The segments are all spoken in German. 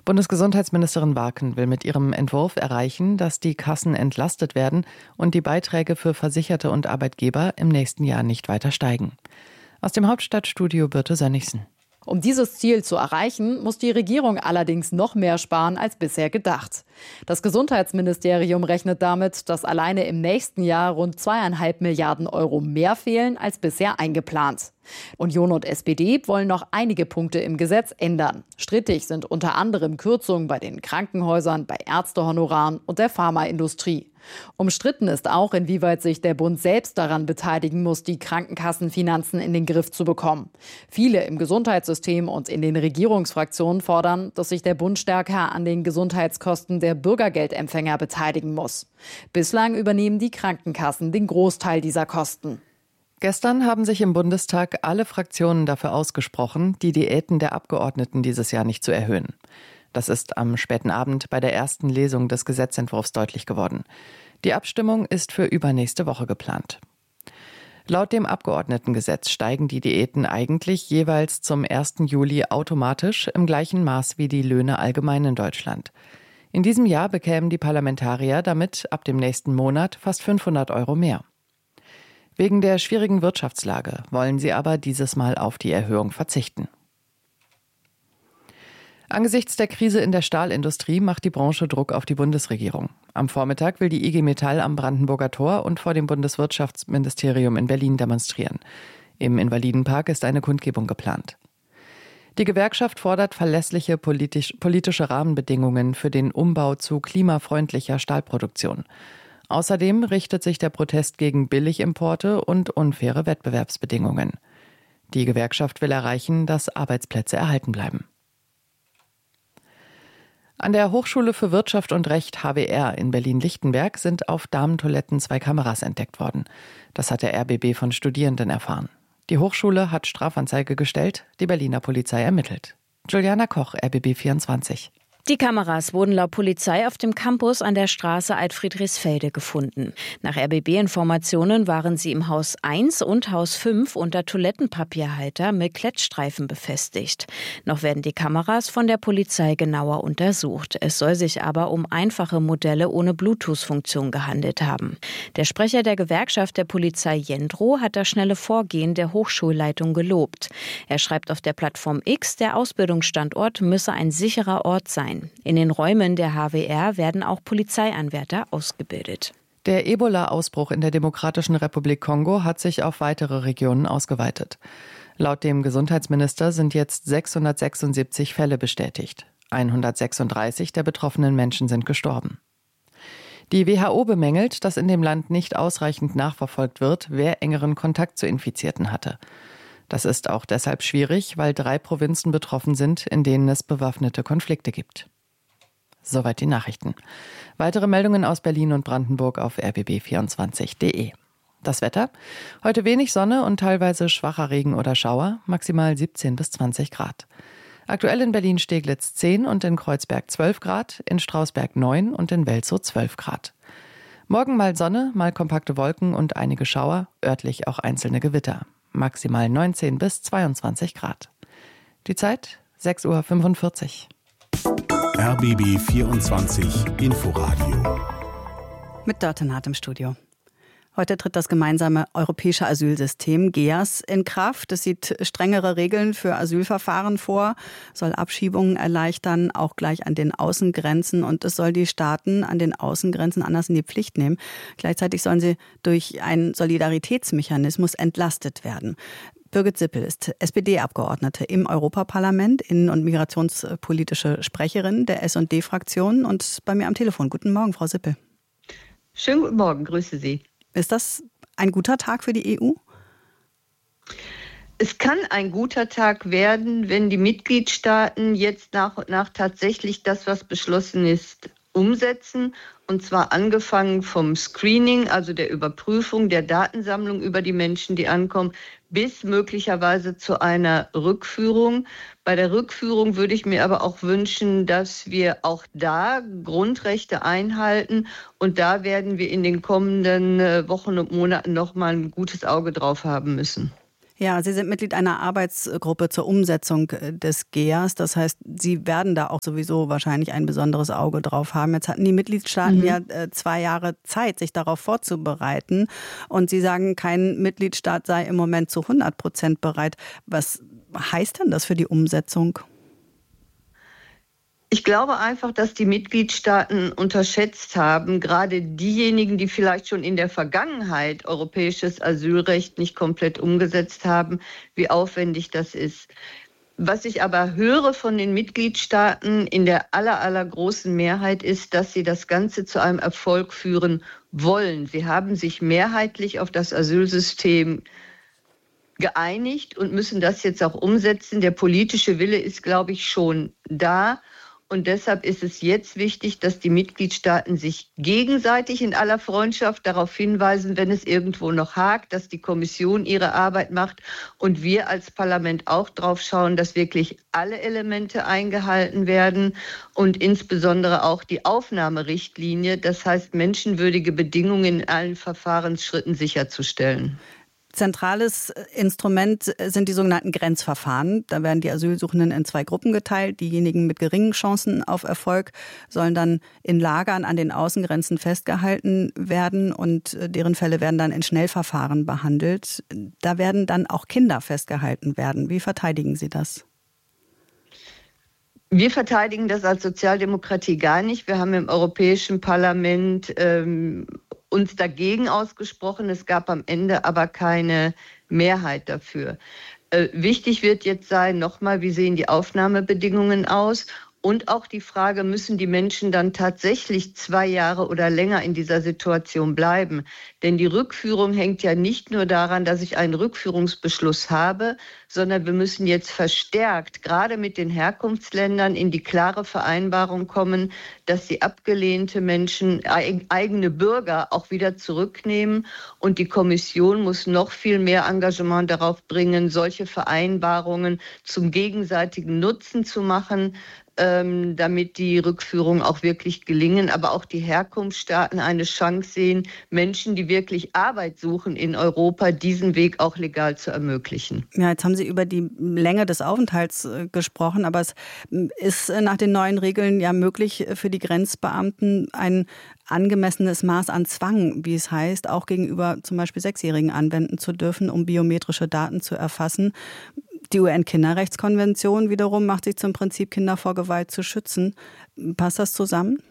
Bundesgesundheitsministerin Warken will mit ihrem Entwurf erreichen, dass die Kassen entlastet werden und die Beiträge für Versicherte und Arbeitgeber im nächsten Jahr nicht weiter steigen. Aus dem Hauptstadtstudio Birte Sönnigsen. Um dieses Ziel zu erreichen, muss die Regierung allerdings noch mehr sparen als bisher gedacht. Das Gesundheitsministerium rechnet damit, dass alleine im nächsten Jahr rund 2,5 Milliarden Euro mehr fehlen als bisher eingeplant. Union und SPD wollen noch einige Punkte im Gesetz ändern. Strittig sind unter anderem Kürzungen bei den Krankenhäusern, bei Ärztehonoraren und der Pharmaindustrie. Umstritten ist auch, inwieweit sich der Bund selbst daran beteiligen muss, die Krankenkassenfinanzen in den Griff zu bekommen. Viele im Gesundheitssystem und in den Regierungsfraktionen fordern, dass sich der Bund stärker an den Gesundheitskosten der Bürgergeldempfänger beteiligen muss. Bislang übernehmen die Krankenkassen den Großteil dieser Kosten. Gestern haben sich im Bundestag alle Fraktionen dafür ausgesprochen, die Diäten der Abgeordneten dieses Jahr nicht zu erhöhen. Das ist am späten Abend bei der ersten Lesung des Gesetzentwurfs deutlich geworden. Die Abstimmung ist für übernächste Woche geplant. Laut dem Abgeordnetengesetz steigen die Diäten eigentlich jeweils zum 1. Juli automatisch im gleichen Maß wie die Löhne allgemein in Deutschland. In diesem Jahr bekämen die Parlamentarier damit ab dem nächsten Monat fast 500 Euro mehr. Wegen der schwierigen Wirtschaftslage wollen sie aber dieses Mal auf die Erhöhung verzichten. Angesichts der Krise in der Stahlindustrie macht die Branche Druck auf die Bundesregierung. Am Vormittag will die IG Metall am Brandenburger Tor und vor dem Bundeswirtschaftsministerium in Berlin demonstrieren. Im Invalidenpark ist eine Kundgebung geplant. Die Gewerkschaft fordert verlässliche politische Rahmenbedingungen für den Umbau zu klimafreundlicher Stahlproduktion. Außerdem richtet sich der Protest gegen Billigimporte und unfaire Wettbewerbsbedingungen. Die Gewerkschaft will erreichen, dass Arbeitsplätze erhalten bleiben. An der Hochschule für Wirtschaft und Recht HWR in Berlin-Lichtenberg sind auf Damentoiletten 2 Kameras entdeckt worden. Das hat der RBB von Studierenden erfahren. Die Hochschule hat Strafanzeige gestellt, die Berliner Polizei ermittelt. Juliana Koch, RBB 24. Die Kameras wurden laut Polizei auf dem Campus an der Straße Alt-Friedrichsfelde gefunden. Nach RBB-Informationen waren sie im Haus 1 und Haus 5 unter Toilettenpapierhalter mit Klettstreifen befestigt. Noch werden die Kameras von der Polizei genauer untersucht. Es soll sich aber um einfache Modelle ohne Bluetooth-Funktion gehandelt haben. Der Sprecher der Gewerkschaft der Polizei Jendro hat das schnelle Vorgehen der Hochschulleitung gelobt. Er schreibt auf der Plattform X, der Ausbildungsstandort müsse ein sicherer Ort sein. In den Räumen der HWR werden auch Polizeianwärter ausgebildet. Der Ebola-Ausbruch in der Demokratischen Republik Kongo hat sich auf weitere Regionen ausgeweitet. Laut dem Gesundheitsminister sind jetzt 676 Fälle bestätigt. 136 der betroffenen Menschen sind gestorben. Die WHO bemängelt, dass in dem Land nicht ausreichend nachverfolgt wird, wer engeren Kontakt zu Infizierten hatte. Das ist auch deshalb schwierig, weil 3 Provinzen betroffen sind, in denen es bewaffnete Konflikte gibt. Soweit die Nachrichten. Weitere Meldungen aus Berlin und Brandenburg auf rbb24.de. Das Wetter? Heute wenig Sonne und teilweise schwacher Regen oder Schauer, maximal 17 bis 20 Grad. Aktuell in Berlin-Steglitz 10 und in Kreuzberg 12 Grad, in Strausberg 9 und in Welzow 12 Grad. Morgen mal Sonne, mal kompakte Wolken und einige Schauer, örtlich auch einzelne Gewitter. Maximal 19 bis 22 Grad. Die Zeit 6:45 Uhr. RBB 24 Inforadio. Mit Dörte Naht im Studio. Heute tritt das gemeinsame europäische Asylsystem GEAS in Kraft. Es sieht strengere Regeln für Asylverfahren vor, soll Abschiebungen erleichtern, auch gleich an den Außengrenzen. Und es soll die Staaten an den Außengrenzen anders in die Pflicht nehmen. Gleichzeitig sollen sie durch einen Solidaritätsmechanismus entlastet werden. Birgit Sippel ist SPD-Abgeordnete im Europaparlament, innen- und migrationspolitische Sprecherin der S&D-Fraktion und bei mir am Telefon. Guten Morgen, Frau Sippel. Schönen guten Morgen, grüße Sie. Ist das ein guter Tag für die EU? Es kann ein guter Tag werden, wenn die Mitgliedstaaten jetzt nach und nach tatsächlich das, was beschlossen ist, umsetzen. Und zwar angefangen vom Screening, also der Überprüfung, der Datensammlung über die Menschen, die ankommen, bis möglicherweise zu einer Rückführung. Bei der Rückführung würde ich mir aber auch wünschen, dass wir auch da Grundrechte einhalten. Und da werden wir in den kommenden Wochen und Monaten noch mal ein gutes Auge drauf haben müssen. Ja, Sie sind Mitglied einer Arbeitsgruppe zur Umsetzung des GEAS. Das heißt, Sie werden da auch sowieso wahrscheinlich ein besonderes Auge drauf haben. Jetzt hatten die Mitgliedstaaten ja 2 Jahre Zeit, sich darauf vorzubereiten. Und Sie sagen, kein Mitgliedstaat sei im Moment zu 100% bereit. Was heißt denn das für die Umsetzung? Ich glaube einfach, dass die Mitgliedstaaten unterschätzt haben, gerade diejenigen, die vielleicht schon in der Vergangenheit europäisches Asylrecht nicht komplett umgesetzt haben, wie aufwendig das ist. Was ich aber höre von den Mitgliedstaaten in der allergroßen Mehrheit ist, dass sie das Ganze zu einem Erfolg führen wollen. Sie haben sich mehrheitlich auf das Asylsystem geeinigt und müssen das jetzt auch umsetzen. Der politische Wille ist, glaube ich, schon da. Und deshalb ist es jetzt wichtig, dass die Mitgliedstaaten sich gegenseitig in aller Freundschaft darauf hinweisen, wenn es irgendwo noch hakt, dass die Kommission ihre Arbeit macht und wir als Parlament auch drauf schauen, dass wirklich alle Elemente eingehalten werden und insbesondere auch die Aufnahmerichtlinie, das heißt menschenwürdige Bedingungen in allen Verfahrensschritten sicherzustellen. Zentrales Instrument sind die sogenannten Grenzverfahren. Da werden die Asylsuchenden in 2 Gruppen geteilt. Diejenigen mit geringen Chancen auf Erfolg sollen dann in Lagern an den Außengrenzen festgehalten werden und deren Fälle werden dann in Schnellverfahren behandelt. Da werden dann auch Kinder festgehalten werden. Wie verteidigen Sie das? Wir verteidigen das als Sozialdemokratie gar nicht. Wir haben im Europäischen Parlament uns dagegen ausgesprochen. Es gab am Ende aber keine Mehrheit dafür. Wichtig wird jetzt sein, nochmal, wie sehen die Aufnahmebedingungen aus? Und auch die Frage, müssen die Menschen dann tatsächlich 2 Jahre oder länger in dieser Situation bleiben? Denn die Rückführung hängt ja nicht nur daran, dass ich einen Rückführungsbeschluss habe, sondern wir müssen jetzt verstärkt, gerade mit den Herkunftsländern, in die klare Vereinbarung kommen, dass die abgelehnte Menschen, eigene Bürger auch wieder zurücknehmen. Und die Kommission muss noch viel mehr Engagement darauf bringen, solche Vereinbarungen zum gegenseitigen Nutzen zu machen, damit die Rückführungen auch wirklich gelingen, aber auch die Herkunftsstaaten eine Chance sehen, Menschen, die wirklich Arbeit suchen in Europa, diesen Weg auch legal zu ermöglichen. Ja, jetzt haben Sie über die Länge des Aufenthalts gesprochen, aber es ist nach den neuen Regeln ja möglich für die Grenzbeamten ein angemessenes Maß an Zwang, wie es heißt, auch gegenüber zum Beispiel 6-Jährigen anwenden zu dürfen, um biometrische Daten zu erfassen. Die UN-Kinderrechtskonvention wiederum macht sich zum Prinzip, Kinder vor Gewalt zu schützen. Passt das zusammen?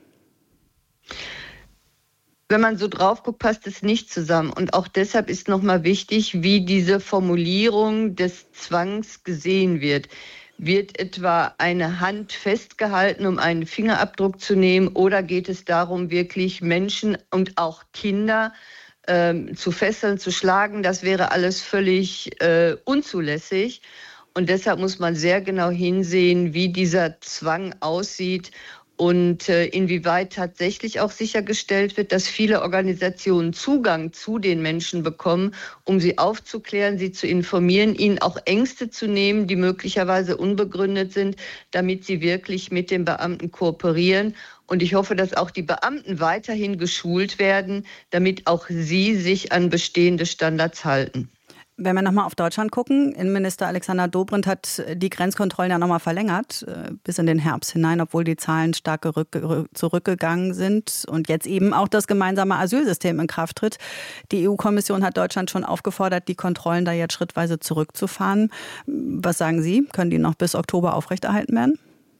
Wenn man so drauf guckt, passt es nicht zusammen. Und auch deshalb ist nochmal wichtig, wie diese Formulierung des Zwangs gesehen wird. Wird etwa eine Hand festgehalten, um einen Fingerabdruck zu nehmen, oder geht es darum, wirklich Menschen und auch Kinder zu fesseln, zu schlagen? Das wäre alles völlig unzulässig. Und deshalb muss man sehr genau hinsehen, wie dieser Zwang aussieht und inwieweit tatsächlich auch sichergestellt wird, dass viele Organisationen Zugang zu den Menschen bekommen, um sie aufzuklären, sie zu informieren, ihnen auch Ängste zu nehmen, die möglicherweise unbegründet sind, damit sie wirklich mit den Beamten kooperieren. Und ich hoffe, dass auch die Beamten weiterhin geschult werden, damit auch sie sich an bestehende Standards halten. Wenn wir nochmal auf Deutschland gucken, Innenminister Alexander Dobrindt hat die Grenzkontrollen ja nochmal verlängert bis in den Herbst hinein, obwohl die Zahlen stark zurückgegangen sind und jetzt eben auch das gemeinsame Asylsystem in Kraft tritt. Die EU-Kommission hat Deutschland schon aufgefordert, die Kontrollen da jetzt schrittweise zurückzufahren. Was sagen Sie? Können die noch bis Oktober aufrechterhalten werden?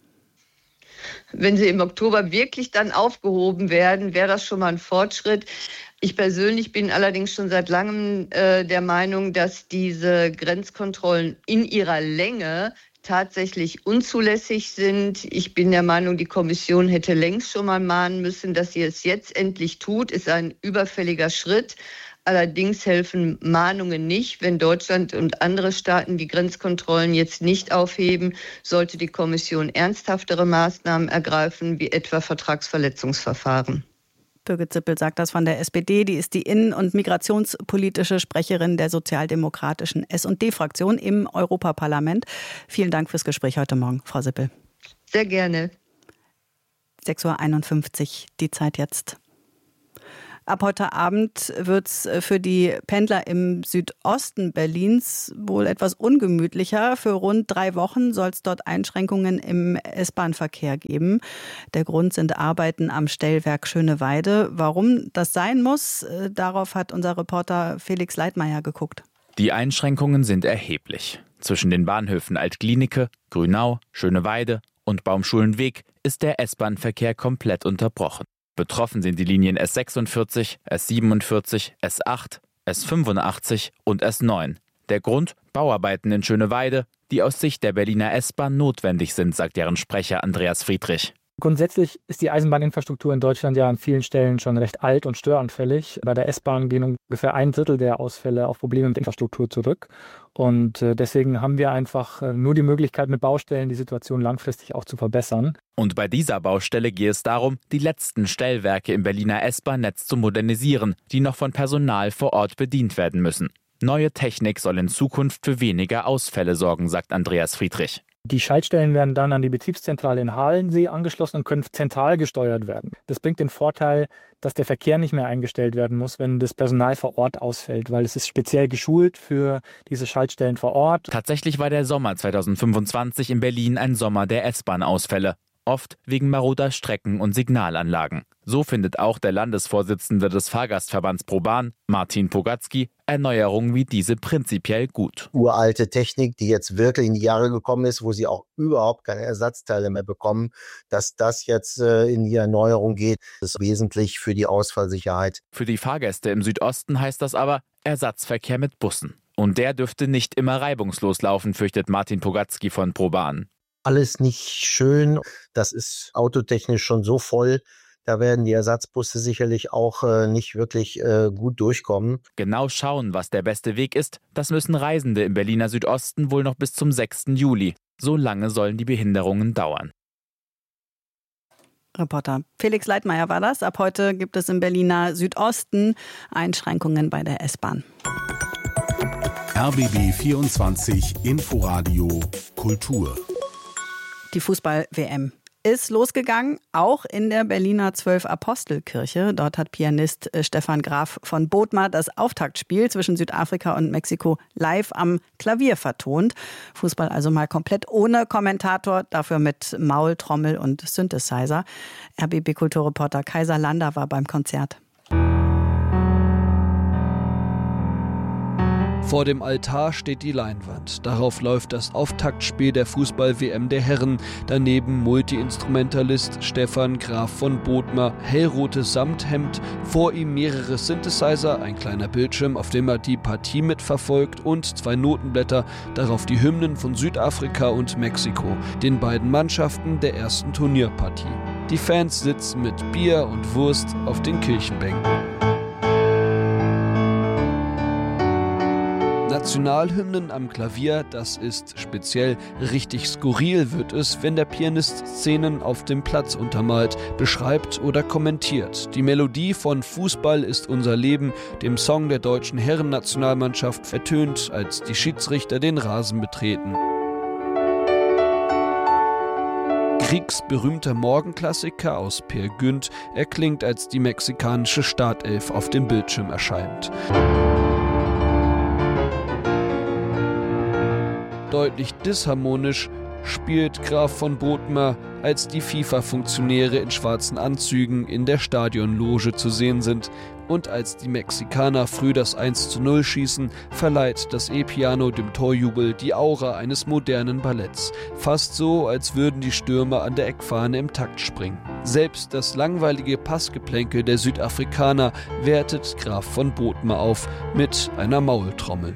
Wenn sie im Oktober wirklich dann aufgehoben werden, wäre das schon mal ein Fortschritt. Ich persönlich bin allerdings schon seit langem der Meinung, dass diese Grenzkontrollen in ihrer Länge tatsächlich unzulässig sind. Ich bin der Meinung, die Kommission hätte längst schon mal mahnen müssen, dass sie es jetzt endlich tut. Ist ein überfälliger Schritt. Allerdings helfen Mahnungen nicht. Wenn Deutschland und andere Staaten die Grenzkontrollen jetzt nicht aufheben, sollte die Kommission ernsthaftere Maßnahmen ergreifen, wie etwa Vertragsverletzungsverfahren. Birgit Sippel sagt das von der SPD. Die ist die innen- und migrationspolitische Sprecherin der sozialdemokratischen S&D-Fraktion im Europaparlament. Vielen Dank fürs Gespräch heute Morgen, Frau Sippel. Sehr gerne. 6:51 Uhr, die Zeit jetzt. Ab heute Abend wird es für die Pendler im Südosten Berlins wohl etwas ungemütlicher. Für rund 3 Wochen soll es dort Einschränkungen im S-Bahn-Verkehr geben. Der Grund sind Arbeiten am Stellwerk Schöneweide. Warum das sein muss, darauf hat unser Reporter Felix Leitmayr geguckt. Die Einschränkungen sind erheblich. Zwischen den Bahnhöfen Alt-Glienicke, Grünau, Schöneweide und Baumschulenweg ist der S-Bahn-Verkehr komplett unterbrochen. Betroffen sind die Linien S46, S47, S8, S85 und S9. Der Grund? Bauarbeiten in Schöneweide, die aus Sicht der Berliner S-Bahn notwendig sind, sagt deren Sprecher Andreas Friedrich. Grundsätzlich ist die Eisenbahninfrastruktur in Deutschland ja an vielen Stellen schon recht alt und störanfällig. Bei der S-Bahn gehen ungefähr 1/3 der Ausfälle auf Probleme mit Infrastruktur zurück. Und deswegen haben wir einfach nur die Möglichkeit, mit Baustellen die Situation langfristig auch zu verbessern. Und bei dieser Baustelle gehe es darum, die letzten Stellwerke im Berliner S-Bahn-Netz zu modernisieren, die noch von Personal vor Ort bedient werden müssen. Neue Technik soll in Zukunft für weniger Ausfälle sorgen, sagt Andreas Friedrich. Die Schaltstellen werden dann an die Betriebszentrale in Halensee angeschlossen und können zentral gesteuert werden. Das bringt den Vorteil, dass der Verkehr nicht mehr eingestellt werden muss, wenn das Personal vor Ort ausfällt, weil es ist speziell geschult für diese Schaltstellen vor Ort. Tatsächlich war der Sommer 2025 in Berlin ein Sommer der S-Bahn-Ausfälle. Oft wegen maroder Strecken und Signalanlagen. So findet auch der Landesvorsitzende des Fahrgastverbands ProBahn, Martin Pogatzky, Erneuerungen wie diese prinzipiell gut. Uralte Technik, die jetzt wirklich in die Jahre gekommen ist, wo sie auch überhaupt keine Ersatzteile mehr bekommen, dass das jetzt in die Erneuerung geht, ist wesentlich für die Ausfallsicherheit. Für die Fahrgäste im Südosten heißt das aber Ersatzverkehr mit Bussen. Und der dürfte nicht immer reibungslos laufen, fürchtet Martin Pogatzky von ProBahn. Alles nicht schön, das ist autotechnisch schon so voll, da werden die Ersatzbusse sicherlich auch nicht wirklich gut durchkommen. Genau schauen, was der beste Weg ist, das müssen Reisende im Berliner Südosten wohl noch bis zum 6. Juli. So lange sollen die Behinderungen dauern. Reporter Felix Leitmayr war das. Ab heute gibt es im Berliner Südosten Einschränkungen bei der S-Bahn. RBB 24 Inforadio Kultur. Die Fußball-WM ist losgegangen, auch in der Berliner 12-Apostel-Kirche. Dort hat Pianist Stefan Graf von Bothmer das Auftaktspiel zwischen Südafrika und Mexiko live am Klavier vertont. Fußball also mal komplett ohne Kommentator, dafür mit Maultrommel und Synthesizer. RBB-Kulturreporter Kaiser Lander war beim Konzert. Vor dem Altar steht die Leinwand. Darauf läuft das Auftaktspiel der Fußball-WM der Herren. Daneben Multi-Instrumentalist Stefan Graf von Bothmer, hellrotes Samthemd, vor ihm mehrere Synthesizer, ein kleiner Bildschirm, auf dem er die Partie mitverfolgt und 2 Notenblätter, darauf die Hymnen von Südafrika und Mexiko, den beiden Mannschaften der ersten Turnierpartie. Die Fans sitzen mit Bier und Wurst auf den Kirchenbänken. Nationalhymnen am Klavier, das ist speziell. Richtig skurril wird es, wenn der Pianist Szenen auf dem Platz untermalt, beschreibt oder kommentiert. Die Melodie von Fußball ist unser Leben, dem Song der deutschen Herrennationalmannschaft, ertönt, als die Schiedsrichter den Rasen betreten. Kriegsberühmter Morgenklassiker aus Peer Gynt erklingt, als die mexikanische Startelf auf dem Bildschirm erscheint. Deutlich disharmonisch spielt Graf von Bothmer, als die FIFA-Funktionäre in schwarzen Anzügen in der Stadionloge zu sehen sind. Und als die Mexikaner früh das 1:0 schießen, verleiht das E-Piano dem Torjubel die Aura eines modernen Balletts. Fast so, als würden die Stürmer an der Eckfahne im Takt springen. Selbst das langweilige Passgeplänkel der Südafrikaner wertet Graf von Bothmer auf mit einer Maultrommel.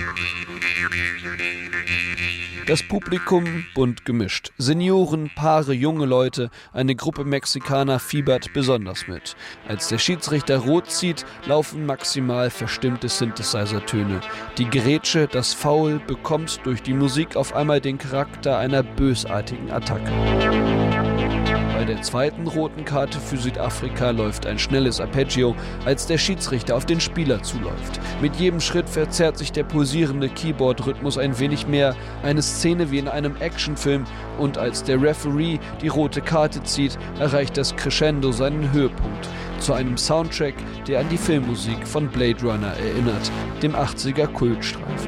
Das Publikum bunt gemischt. Senioren, Paare, junge Leute, eine Gruppe Mexikaner fiebert besonders mit. Als der Schiedsrichter rot zieht, laufen maximal verstimmte Synthesizer-Töne. Die Grätsche, das Foul, bekommt durch die Musik auf einmal den Charakter einer bösartigen Attacke. Bei der zweiten roten Karte für Südafrika läuft ein schnelles Arpeggio, als der Schiedsrichter auf den Spieler zuläuft. Mit jedem Schritt verzerrt sich der pulsierende Keyboard-Rhythmus ein wenig mehr, eine Szene wie in einem Actionfilm, und als der Referee die rote Karte zieht, erreicht das Crescendo seinen Höhepunkt. Zu einem Soundtrack, der an die Filmmusik von Blade Runner erinnert, dem 80er Kultstreifen.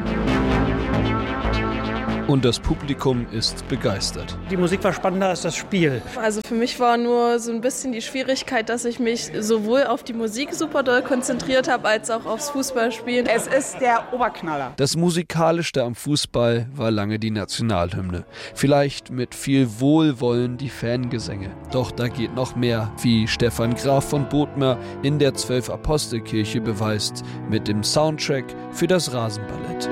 Und das Publikum ist begeistert. Die Musik war spannender als das Spiel. Also für mich war nur so ein bisschen die Schwierigkeit, dass ich mich sowohl auf die Musik super doll konzentriert habe, als auch aufs Fußballspielen. Es ist der Oberknaller. Das Musikalischste am Fußball war lange die Nationalhymne. Vielleicht mit viel Wohlwollen die Fangesänge. Doch da geht noch mehr, wie Stefan Graf von Bothmer in der 12-Apostel-Kirche beweist, mit dem Soundtrack für das Rasenballett.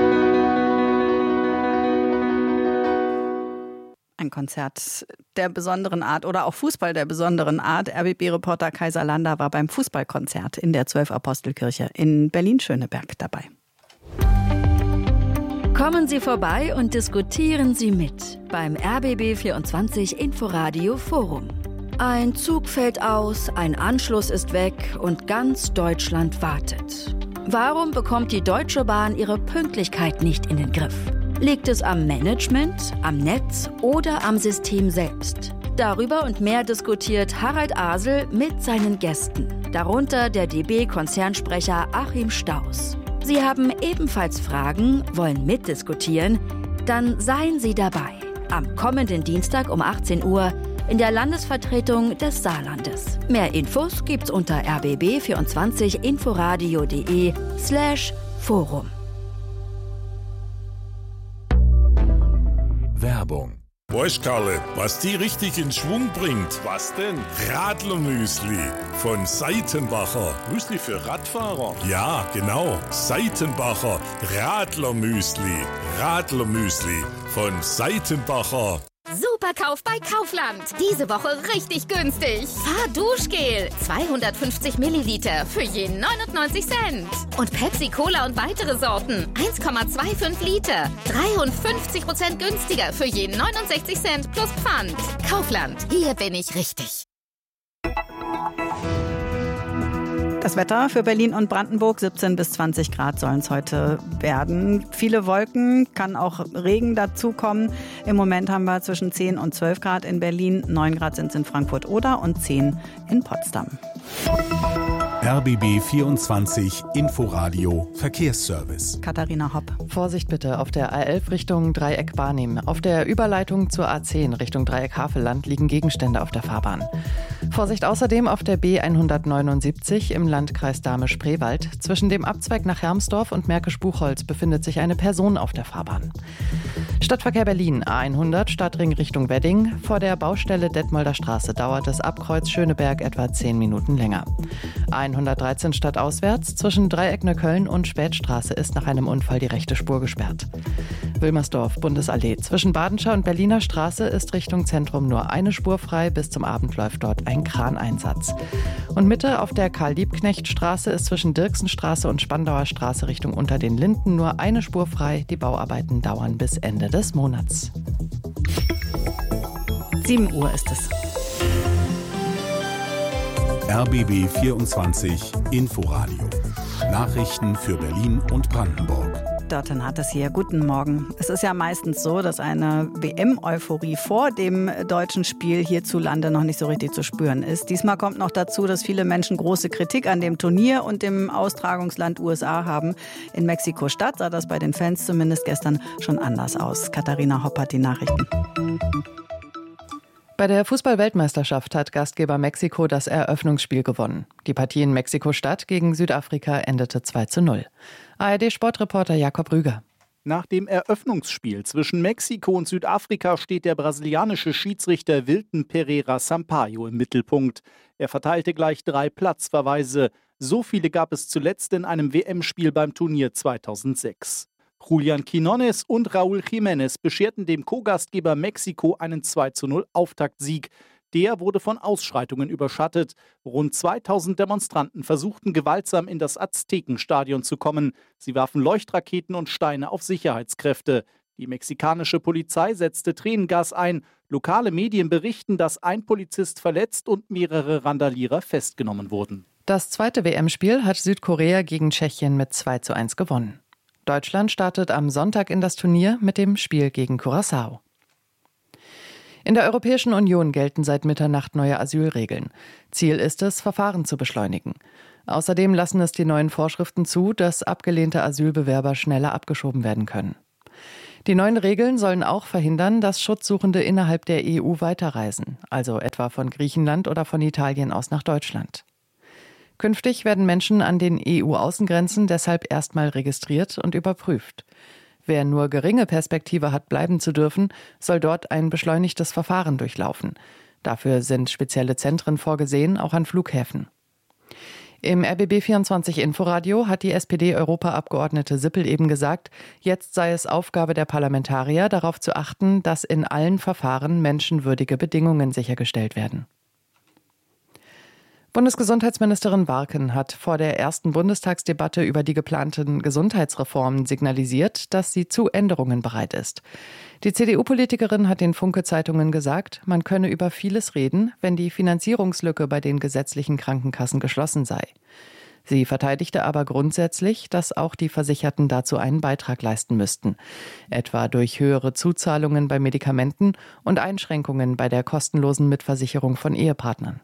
Ein Konzert der besonderen Art oder auch Fußball der besonderen Art. RBB-Reporter Kaiser Lander war beim Fußballkonzert in der 12-Apostel-Kirche in Berlin-Schöneberg dabei. Kommen Sie vorbei und diskutieren Sie mit beim RBB24 Inforadio Forum. Ein Zug fällt aus, ein Anschluss ist weg und ganz Deutschland wartet. Warum bekommt die Deutsche Bahn ihre Pünktlichkeit nicht in den Griff? Liegt es am Management, am Netz oder am System selbst? Darüber und mehr diskutiert Harald Asel mit seinen Gästen, darunter der DB-Konzernsprecher Achim Staus. Sie haben ebenfalls Fragen, wollen mitdiskutieren? Dann seien Sie dabei. Am kommenden Dienstag um 18 Uhr in der Landesvertretung des Saarlandes. Mehr Infos gibt's unter rbb24inforadio.de/Forum. Werbung. Weißt Karle, was die richtig in Schwung bringt? Was denn? Radlermüsli von Seitenbacher. Müsli für Radfahrer? Ja, genau. Seitenbacher Radlermüsli. Radlermüsli von Seitenbacher. Superkauf bei Kaufland. Diese Woche richtig günstig. Fahrduschgel 250 Milliliter für je 99 Cent. Und Pepsi Cola und weitere Sorten 1,25 Liter. 53% günstiger für je 69 Cent plus Pfand. Kaufland, hier bin ich richtig. Das Wetter für Berlin und Brandenburg, 17 bis 20 Grad sollen es heute werden. Viele Wolken, kann auch Regen dazukommen. Im Moment haben wir zwischen 10 und 12 Grad in Berlin, 9 Grad sind es in Frankfurt-Oder und 10 in Potsdam. RBB 24 Inforadio Verkehrsservice. Katharina Hopp. Vorsicht bitte auf der A11 Richtung Dreieck Barnim. Auf der Überleitung zur A10 Richtung Dreieck Havelland liegen Gegenstände auf der Fahrbahn. Vorsicht außerdem auf der B179 im Landkreis Dahme-Spreewald. Zwischen dem Abzweig nach Hermsdorf und Märkisch-Buchholz befindet sich eine Person auf der Fahrbahn. Stadtverkehr Berlin, A100 Stadtring Richtung Wedding. Vor der Baustelle Detmolder Straße dauert es ab Kreuz Schöneberg etwa 10 Minuten länger. A113 stadtauswärts zwischen Dreieck Neukölln und Spätstraße ist nach einem Unfall die rechte Spur gesperrt. Wilmersdorf, Bundesallee. Zwischen Badenscher und Berliner Straße ist Richtung Zentrum nur eine Spur frei. Bis zum Abend läuft dort ein Kraneinsatz. Und Mitte auf der Karl-Liebknecht-Straße ist zwischen Dirksenstraße und Spandauer Straße Richtung Unter den Linden nur eine Spur frei. Die Bauarbeiten dauern bis Ende des Monats. 7 Uhr ist es. RBB 24 Inforadio. Nachrichten für Berlin und Brandenburg. Dörten hat es hier. Guten Morgen. Es ist ja meistens so, dass eine WM-Euphorie vor dem deutschen Spiel hierzulande noch nicht so richtig zu spüren ist. Diesmal kommt noch dazu, dass viele Menschen große Kritik an dem Turnier und dem Austragungsland USA haben. In Mexiko-Stadt sah das bei den Fans zumindest gestern schon anders aus. Katharina Hopp hat die Nachrichten. Bei der Fußball-Weltmeisterschaft hat Gastgeber Mexiko das Eröffnungsspiel gewonnen. Die Partie in Mexiko-Stadt gegen Südafrika endete 2:0. ARD-Sportreporter Jakob Rüger. Nach dem Eröffnungsspiel zwischen Mexiko und Südafrika steht der brasilianische Schiedsrichter Wilton Pereira Sampaio im Mittelpunkt. Er verteilte gleich 3 Platzverweise. So viele gab es zuletzt in einem WM-Spiel beim Turnier 2006. Julian Quinones und Raúl Jiménez bescherten dem Co-Gastgeber Mexiko einen 2:0 Auftaktsieg. Der wurde von Ausschreitungen überschattet. Rund 2000 Demonstranten versuchten gewaltsam in das Aztekenstadion zu kommen. Sie warfen Leuchtraketen und Steine auf Sicherheitskräfte. Die mexikanische Polizei setzte Tränengas ein. Lokale Medien berichten, dass ein Polizist verletzt und mehrere Randalierer festgenommen wurden. Das zweite WM-Spiel hat Südkorea gegen Tschechien mit 2:1 gewonnen. Deutschland startet am Sonntag in das Turnier mit dem Spiel gegen Curaçao. In der Europäischen Union gelten seit Mitternacht neue Asylregeln. Ziel ist es, Verfahren zu beschleunigen. Außerdem lassen es die neuen Vorschriften zu, dass abgelehnte Asylbewerber schneller abgeschoben werden können. Die neuen Regeln sollen auch verhindern, dass Schutzsuchende innerhalb der EU weiterreisen, also etwa von Griechenland oder von Italien aus nach Deutschland. Künftig werden Menschen an den EU-Außengrenzen deshalb erstmal registriert und überprüft. Wer nur geringe Perspektive hat, bleiben zu dürfen, soll dort ein beschleunigtes Verfahren durchlaufen. Dafür sind spezielle Zentren vorgesehen, auch an Flughäfen. Im RBB24 Inforadio hat die SPD-Europaabgeordnete Sippel eben gesagt, jetzt sei es Aufgabe der Parlamentarier, darauf zu achten, dass in allen Verfahren menschenwürdige Bedingungen sichergestellt werden. Bundesgesundheitsministerin Warken hat vor der ersten Bundestagsdebatte über die geplanten Gesundheitsreformen signalisiert, dass sie zu Änderungen bereit ist. Die CDU-Politikerin hat den Funke-Zeitungen gesagt, man könne über vieles reden, wenn die Finanzierungslücke bei den gesetzlichen Krankenkassen geschlossen sei. Sie verteidigte aber grundsätzlich, dass auch die Versicherten dazu einen Beitrag leisten müssten, etwa durch höhere Zuzahlungen bei Medikamenten und Einschränkungen bei der kostenlosen Mitversicherung von Ehepartnern.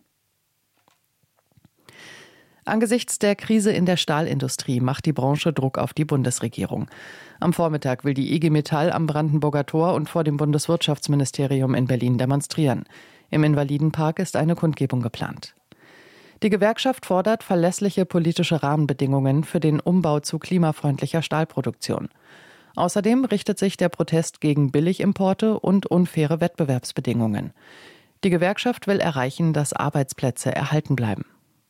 Angesichts der Krise in der Stahlindustrie macht die Branche Druck auf die Bundesregierung. Am Vormittag will die IG Metall am Brandenburger Tor und vor dem Bundeswirtschaftsministerium in Berlin demonstrieren. Im Invalidenpark ist eine Kundgebung geplant. Die Gewerkschaft fordert verlässliche politische Rahmenbedingungen für den Umbau zu klimafreundlicher Stahlproduktion. Außerdem richtet sich der Protest gegen Billigimporte und unfaire Wettbewerbsbedingungen. Die Gewerkschaft will erreichen, dass Arbeitsplätze erhalten bleiben.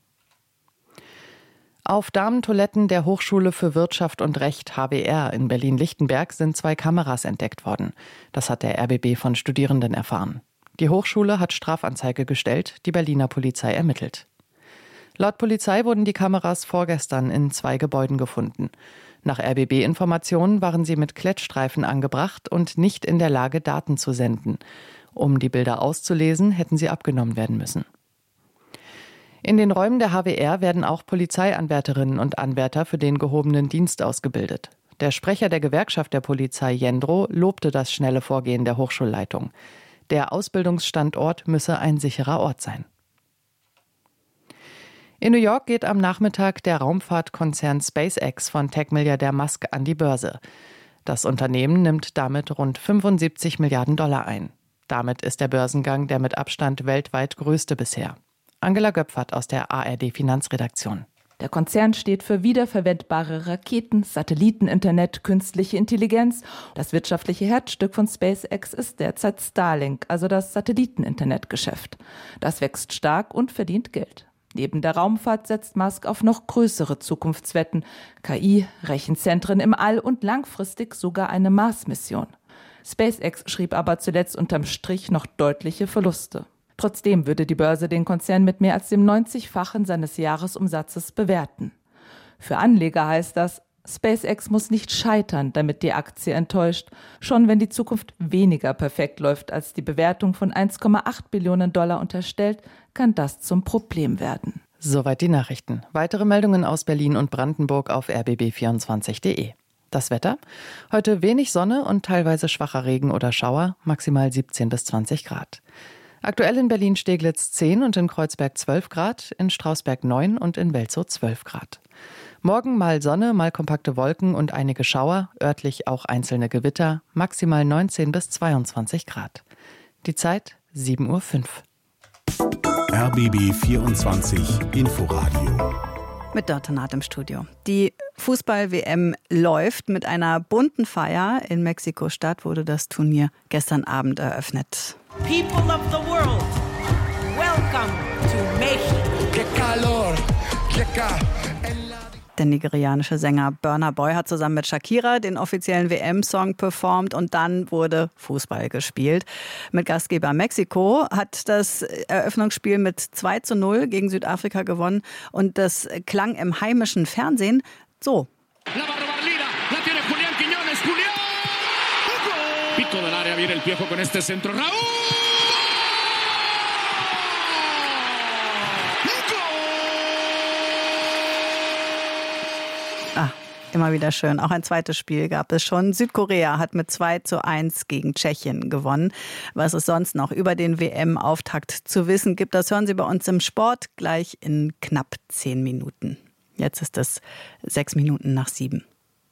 Auf Damentoiletten der Hochschule für Wirtschaft und Recht HWR in Berlin-Lichtenberg sind 2 Kameras entdeckt worden. Das hat der RBB von Studierenden erfahren. Die Hochschule hat Strafanzeige gestellt, die Berliner Polizei ermittelt. Laut Polizei wurden die Kameras vorgestern in 2 Gebäuden gefunden. Nach RBB-Informationen waren sie mit Klettstreifen angebracht und nicht in der Lage, Daten zu senden. Um die Bilder auszulesen, hätten sie abgenommen werden müssen. In den Räumen der HWR werden auch Polizeianwärterinnen und Anwärter für den gehobenen Dienst ausgebildet. Der Sprecher der Gewerkschaft der Polizei, Jendro, lobte das schnelle Vorgehen der Hochschulleitung. Der Ausbildungsstandort müsse ein sicherer Ort sein. In New York geht am Nachmittag der Raumfahrtkonzern SpaceX von Tech-Milliardär Musk an die Börse. Das Unternehmen nimmt damit rund 75 Milliarden Dollar ein. Damit ist der Börsengang der mit Abstand weltweit größte bisher. Angela Göpfert aus der ARD-Finanzredaktion. Der Konzern steht für wiederverwendbare Raketen, Satelliteninternet, künstliche Intelligenz. Das wirtschaftliche Herzstück von SpaceX ist derzeit Starlink, also das Satelliteninternetgeschäft. Das wächst stark und verdient Geld. Neben der Raumfahrt setzt Musk auf noch größere Zukunftswetten, KI, Rechenzentren im All und langfristig sogar eine Mars-Mission. SpaceX schrieb aber zuletzt unterm Strich noch deutliche Verluste. Trotzdem würde die Börse den Konzern mit mehr als dem 90-fachen seines Jahresumsatzes bewerten. Für Anleger heißt das, SpaceX muss nicht scheitern, damit die Aktie enttäuscht. Schon wenn die Zukunft weniger perfekt läuft, als die Bewertung von 1,8 Billionen Dollar unterstellt, kann das zum Problem werden. Soweit die Nachrichten. Weitere Meldungen aus Berlin und Brandenburg auf rbb24.de. Das Wetter? Heute wenig Sonne und teilweise schwacher Regen oder Schauer, maximal 17 bis 20 Grad. Aktuell in Berlin-Steglitz 10 und in Kreuzberg 12 Grad, in Strausberg 9 und in Welzow 12 Grad. Morgen mal Sonne, mal kompakte Wolken und einige Schauer, örtlich auch einzelne Gewitter, maximal 19 bis 22 Grad. Die Zeit 7:05 Uhr. RBB 24 Inforadio. Mit Dottenhardt im Studio. Die Fußball-WM läuft. Mit einer bunten Feier in Mexiko-Stadt wurde das Turnier gestern Abend eröffnet. People of the world, welcome to Mexico. Qué calor, qué Der nigerianische Sänger Burna Boy hat zusammen mit Shakira den offiziellen WM-Song performt und dann wurde Fußball gespielt. Mit Gastgeber Mexiko hat das Eröffnungsspiel mit 2:0 gegen Südafrika gewonnen und das klang im heimischen Fernsehen so. dentro del área viene el Piojo con este centro. ¡Raúl! Immer wieder schön. Auch ein zweites Spiel gab es schon. Südkorea hat mit 2:1 gegen Tschechien gewonnen. Was es sonst noch über den WM-Auftakt zu wissen gibt, das hören Sie bei uns im Sport gleich in knapp 10 Minuten. Jetzt ist es 6:07.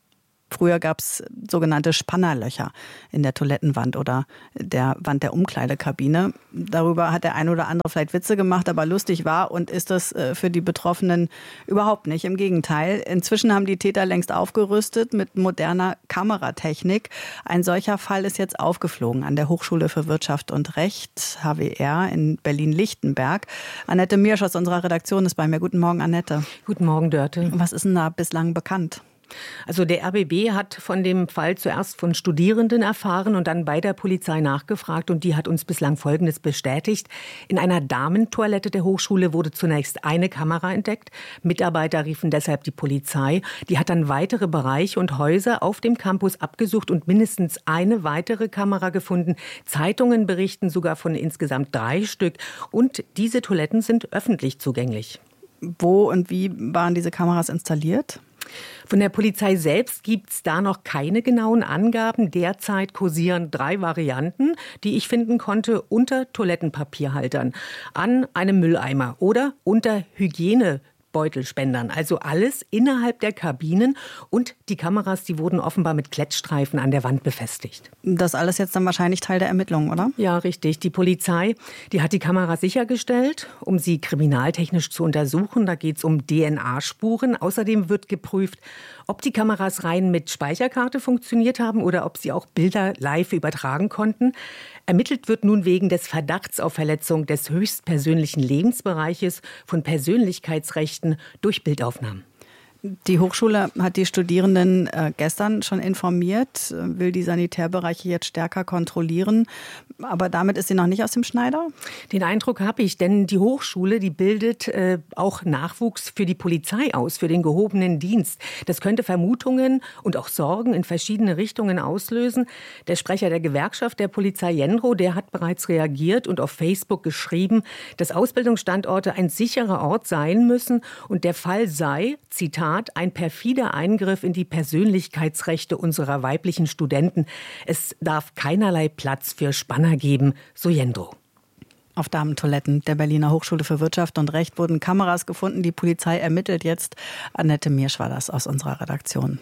Früher gab es sogenannte Spannerlöcher in der Toilettenwand oder der Wand der Umkleidekabine. Darüber hat der ein oder andere vielleicht Witze gemacht, aber lustig war und ist das für die Betroffenen überhaupt nicht. Im Gegenteil, inzwischen haben die Täter längst aufgerüstet mit moderner Kameratechnik. Ein solcher Fall ist jetzt aufgeflogen an der Hochschule für Wirtschaft und Recht, HWR, in Berlin-Lichtenberg. Annette Miersch aus unserer Redaktion ist bei mir. Guten Morgen, Annette. Guten Morgen, Dörte. Was ist denn da bislang bekannt? Also der RBB hat von dem Fall zuerst von Studierenden erfahren und dann bei der Polizei nachgefragt. Und die hat uns bislang Folgendes bestätigt. In einer Damentoilette der Hochschule wurde zunächst eine Kamera entdeckt. Mitarbeiter riefen deshalb die Polizei. Die hat dann weitere Bereiche und Häuser auf dem Campus abgesucht und mindestens eine weitere Kamera gefunden. Zeitungen berichten sogar von insgesamt 3 Stück. Und diese Toiletten sind öffentlich zugänglich. Wo und wie waren diese Kameras installiert? Von der Polizei selbst gibt es da noch keine genauen Angaben. Derzeit kursieren 3 Varianten, die ich finden konnte, unter Toilettenpapierhaltern, an einem Mülleimer oder unter Hygienebeutelspendern. Also alles innerhalb der Kabinen, und die Kameras, die wurden offenbar mit Klettstreifen an der Wand befestigt. Das alles jetzt dann wahrscheinlich Teil der Ermittlungen, oder? Ja, richtig. Die Polizei, die hat die Kameras sichergestellt, um sie kriminaltechnisch zu untersuchen. Da geht es um DNA-Spuren. Außerdem wird geprüft, ob die Kameras rein mit Speicherkarte funktioniert haben oder ob sie auch Bilder live übertragen konnten. Ermittelt wird nun wegen des Verdachts auf Verletzung des höchstpersönlichen Lebensbereiches von Persönlichkeitsrechten durch Bildaufnahmen. Die Hochschule hat die Studierenden gestern schon informiert, will die Sanitärbereiche jetzt stärker kontrollieren. Aber damit ist sie noch nicht aus dem Schneider? Den Eindruck habe ich, denn die Hochschule, die bildet auch Nachwuchs für die Polizei aus, für den gehobenen Dienst. Das könnte Vermutungen und auch Sorgen in verschiedene Richtungen auslösen. Der Sprecher der Gewerkschaft der Polizei, Jendro, der hat bereits reagiert und auf Facebook geschrieben, dass Ausbildungsstandorte ein sicherer Ort sein müssen und der Fall sei, Zitat, ein perfider Eingriff in die Persönlichkeitsrechte unserer weiblichen Studenten. Es darf keinerlei Platz für Spanner geben, so Jendro. Auf Damentoiletten der Berliner Hochschule für Wirtschaft und Recht wurden Kameras gefunden. Die Polizei ermittelt jetzt. Annette Miersch war das aus unserer Redaktion.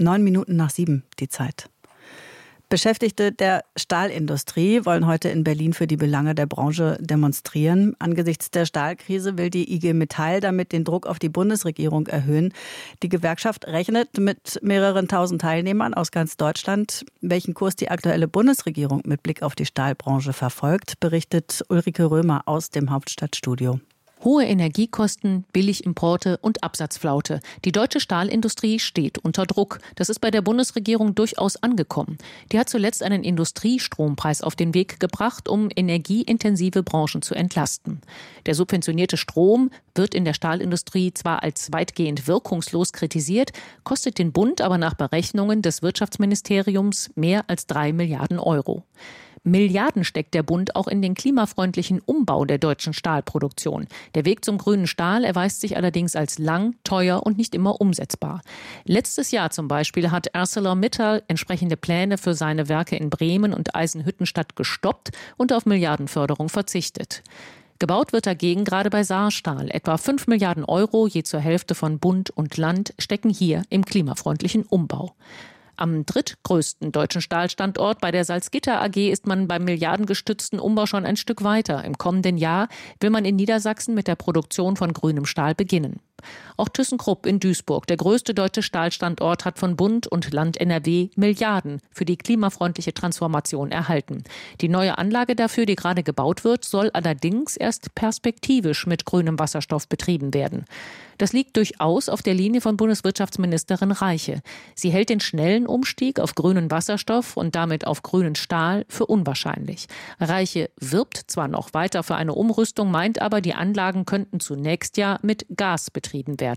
7:09 die Zeit. Beschäftigte der Stahlindustrie wollen heute in Berlin für die Belange der Branche demonstrieren. Angesichts der Stahlkrise will die IG Metall damit den Druck auf die Bundesregierung erhöhen. Die Gewerkschaft rechnet mit mehreren tausend Teilnehmern aus ganz Deutschland. Welchen Kurs die aktuelle Bundesregierung mit Blick auf die Stahlbranche verfolgt, berichtet Ulrike Römer aus dem Hauptstadtstudio. Hohe Energiekosten, Billigimporte und Absatzflaute. Die deutsche Stahlindustrie steht unter Druck. Das ist bei der Bundesregierung durchaus angekommen. Die hat zuletzt einen Industriestrompreis auf den Weg gebracht, um energieintensive Branchen zu entlasten. Der subventionierte Strom wird in der Stahlindustrie zwar als weitgehend wirkungslos kritisiert, kostet den Bund aber nach Berechnungen des Wirtschaftsministeriums mehr als 3 Milliarden Euro. Milliarden steckt der Bund auch in den klimafreundlichen Umbau der deutschen Stahlproduktion. Der Weg zum grünen Stahl erweist sich allerdings als lang, teuer und nicht immer umsetzbar. Letztes Jahr zum Beispiel hat ArcelorMittal entsprechende Pläne für seine Werke in Bremen und Eisenhüttenstadt gestoppt und auf Milliardenförderung verzichtet. Gebaut wird dagegen gerade bei Saarstahl. Etwa 5 Milliarden Euro, je zur Hälfte von Bund und Land, stecken hier im klimafreundlichen Umbau. Am drittgrößten deutschen Stahlstandort bei der Salzgitter AG ist man beim milliardengestützten Umbau schon ein Stück weiter. Im kommenden Jahr will man in Niedersachsen mit der Produktion von grünem Stahl beginnen. Auch ThyssenKrupp in Duisburg, der größte deutsche Stahlstandort, hat von Bund und Land NRW Milliarden für die klimafreundliche Transformation erhalten. Die neue Anlage dafür, die gerade gebaut wird, soll allerdings erst perspektivisch mit grünem Wasserstoff betrieben werden. Das liegt durchaus auf der Linie von Bundeswirtschaftsministerin Reiche. Sie hält den schnellen Umstieg auf grünen Wasserstoff und damit auf grünen Stahl für unwahrscheinlich. Reiche wirbt zwar noch weiter für eine Umrüstung, meint aber, die Anlagen könnten zunächst ja mit Gas betrieben werden.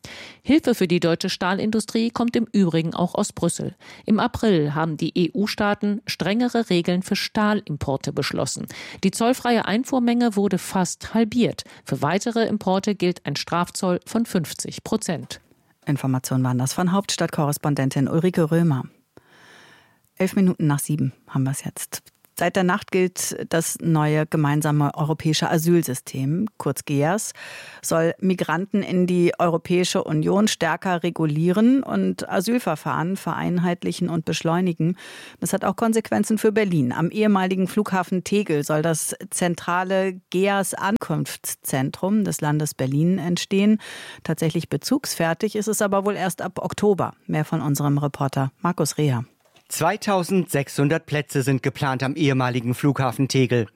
Hilfe für die deutsche Stahlindustrie kommt im Übrigen auch aus Brüssel. Im April haben die EU-Staaten strengere Regeln für Stahlimporte beschlossen. Die zollfreie Einfuhrmenge wurde fast halbiert. Für weitere Importe gilt ein Strafzoll von 50%. Informationen waren das von Hauptstadtkorrespondentin Ulrike Römer. 6:11 haben wir es jetzt. Seit der Nacht gilt das neue gemeinsame europäische Asylsystem, kurz GEAS, soll Migranten in die Europäische Union stärker regulieren und Asylverfahren vereinheitlichen und beschleunigen. Das hat auch Konsequenzen für Berlin. Am ehemaligen Flughafen Tegel soll das zentrale GEAS-Ankunftszentrum des Landes Berlin entstehen. Tatsächlich bezugsfertig ist es aber wohl erst ab Oktober. Mehr von unserem Reporter Markus Reher. 2600 Plätze sind geplant am ehemaligen Flughafen Tegel.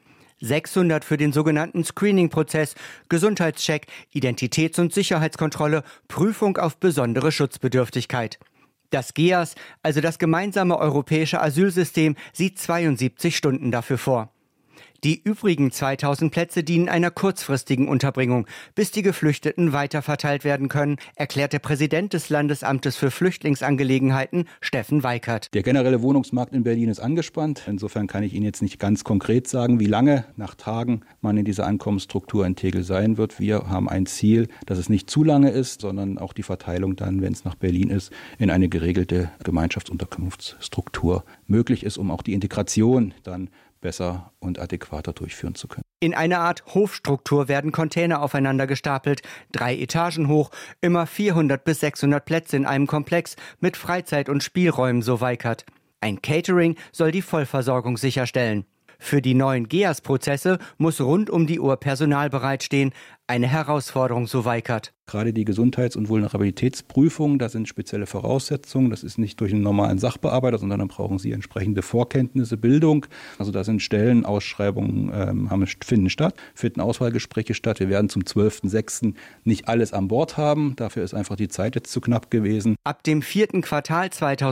600 für den sogenannten Screening-Prozess, Gesundheitscheck, Identitäts- und Sicherheitskontrolle, Prüfung auf besondere Schutzbedürftigkeit. Das GEAS, also das gemeinsame europäische Asylsystem, sieht 72 Stunden dafür vor. Die übrigen 2000 Plätze dienen einer kurzfristigen Unterbringung, bis die Geflüchteten weiterverteilt werden können, erklärt der Präsident des Landesamtes für Flüchtlingsangelegenheiten, Steffen Weikert. Der generelle Wohnungsmarkt in Berlin ist angespannt. Insofern kann ich Ihnen jetzt nicht ganz konkret sagen, wie lange nach Tagen man in dieser Ankommensstruktur in Tegel sein wird. Wir haben ein Ziel, dass es nicht zu lange ist, sondern auch die Verteilung dann, wenn es nach Berlin ist, in eine geregelte Gemeinschaftsunterkunftsstruktur möglich ist, um auch die Integration dann besser und adäquater durchführen zu können. In einer Art Hofstruktur werden Container aufeinander gestapelt, 3 Etagen hoch, immer 400 bis 600 Plätze in einem Komplex mit Freizeit- und Spielräumen, so Weikert. Ein Catering soll die Vollversorgung sicherstellen. Für die neuen GEAS-Prozesse muss rund um die Uhr Personal bereitstehen. Eine Herausforderung, so Weikert. Gerade die Gesundheits- und Vulnerabilitätsprüfung, da sind spezielle Voraussetzungen. Das ist nicht durch einen normalen Sachbearbeiter, sondern dann brauchen Sie entsprechende Vorkenntnisse, Bildung. Also da sind Stellenausschreibungen, finden statt, finden Auswahlgespräche statt. Wir werden zum 12.06. nicht alles an Bord haben. Dafür ist einfach die Zeit jetzt zu knapp gewesen. Ab dem 4. Quartal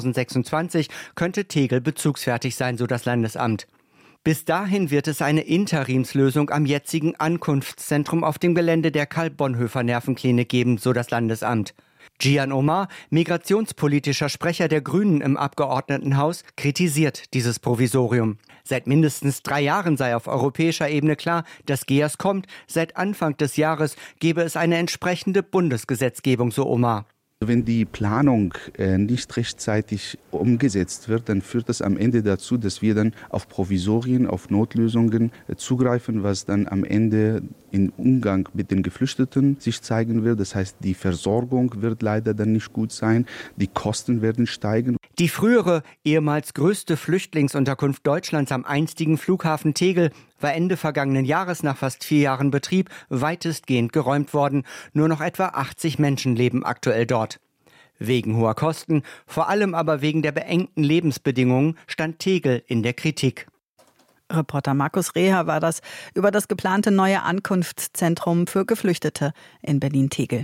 2026 könnte Tegel bezugsfertig sein, so das Landesamt. Bis dahin wird es eine Interimslösung am jetzigen Ankunftszentrum auf dem Gelände der Karl-Bonhoeffer-Nervenklinik geben, so das Landesamt. Gian Omar, migrationspolitischer Sprecher der Grünen im Abgeordnetenhaus, kritisiert dieses Provisorium. Seit mindestens 3 Jahren sei auf europäischer Ebene klar, dass GEAS kommt. Seit Anfang des Jahres gebe es eine entsprechende Bundesgesetzgebung, so Omar. Wenn die Planung nicht rechtzeitig umgesetzt wird, dann führt das am Ende dazu, dass wir dann auf Provisorien, auf Notlösungen zugreifen, was dann am Ende im Umgang mit den Geflüchteten sich zeigen wird. Das heißt, die Versorgung wird leider dann nicht gut sein, die Kosten werden steigen. Die frühere, ehemals größte Flüchtlingsunterkunft Deutschlands am einstigen Flughafen Tegel war Ende vergangenen Jahres nach fast 4 Jahren Betrieb weitestgehend geräumt worden. Nur noch etwa 80 Menschen leben aktuell dort. Wegen hoher Kosten, vor allem aber wegen der beengten Lebensbedingungen, stand Tegel in der Kritik. Reporter Markus Reher war das über das geplante neue Ankunftszentrum für Geflüchtete in Berlin-Tegel.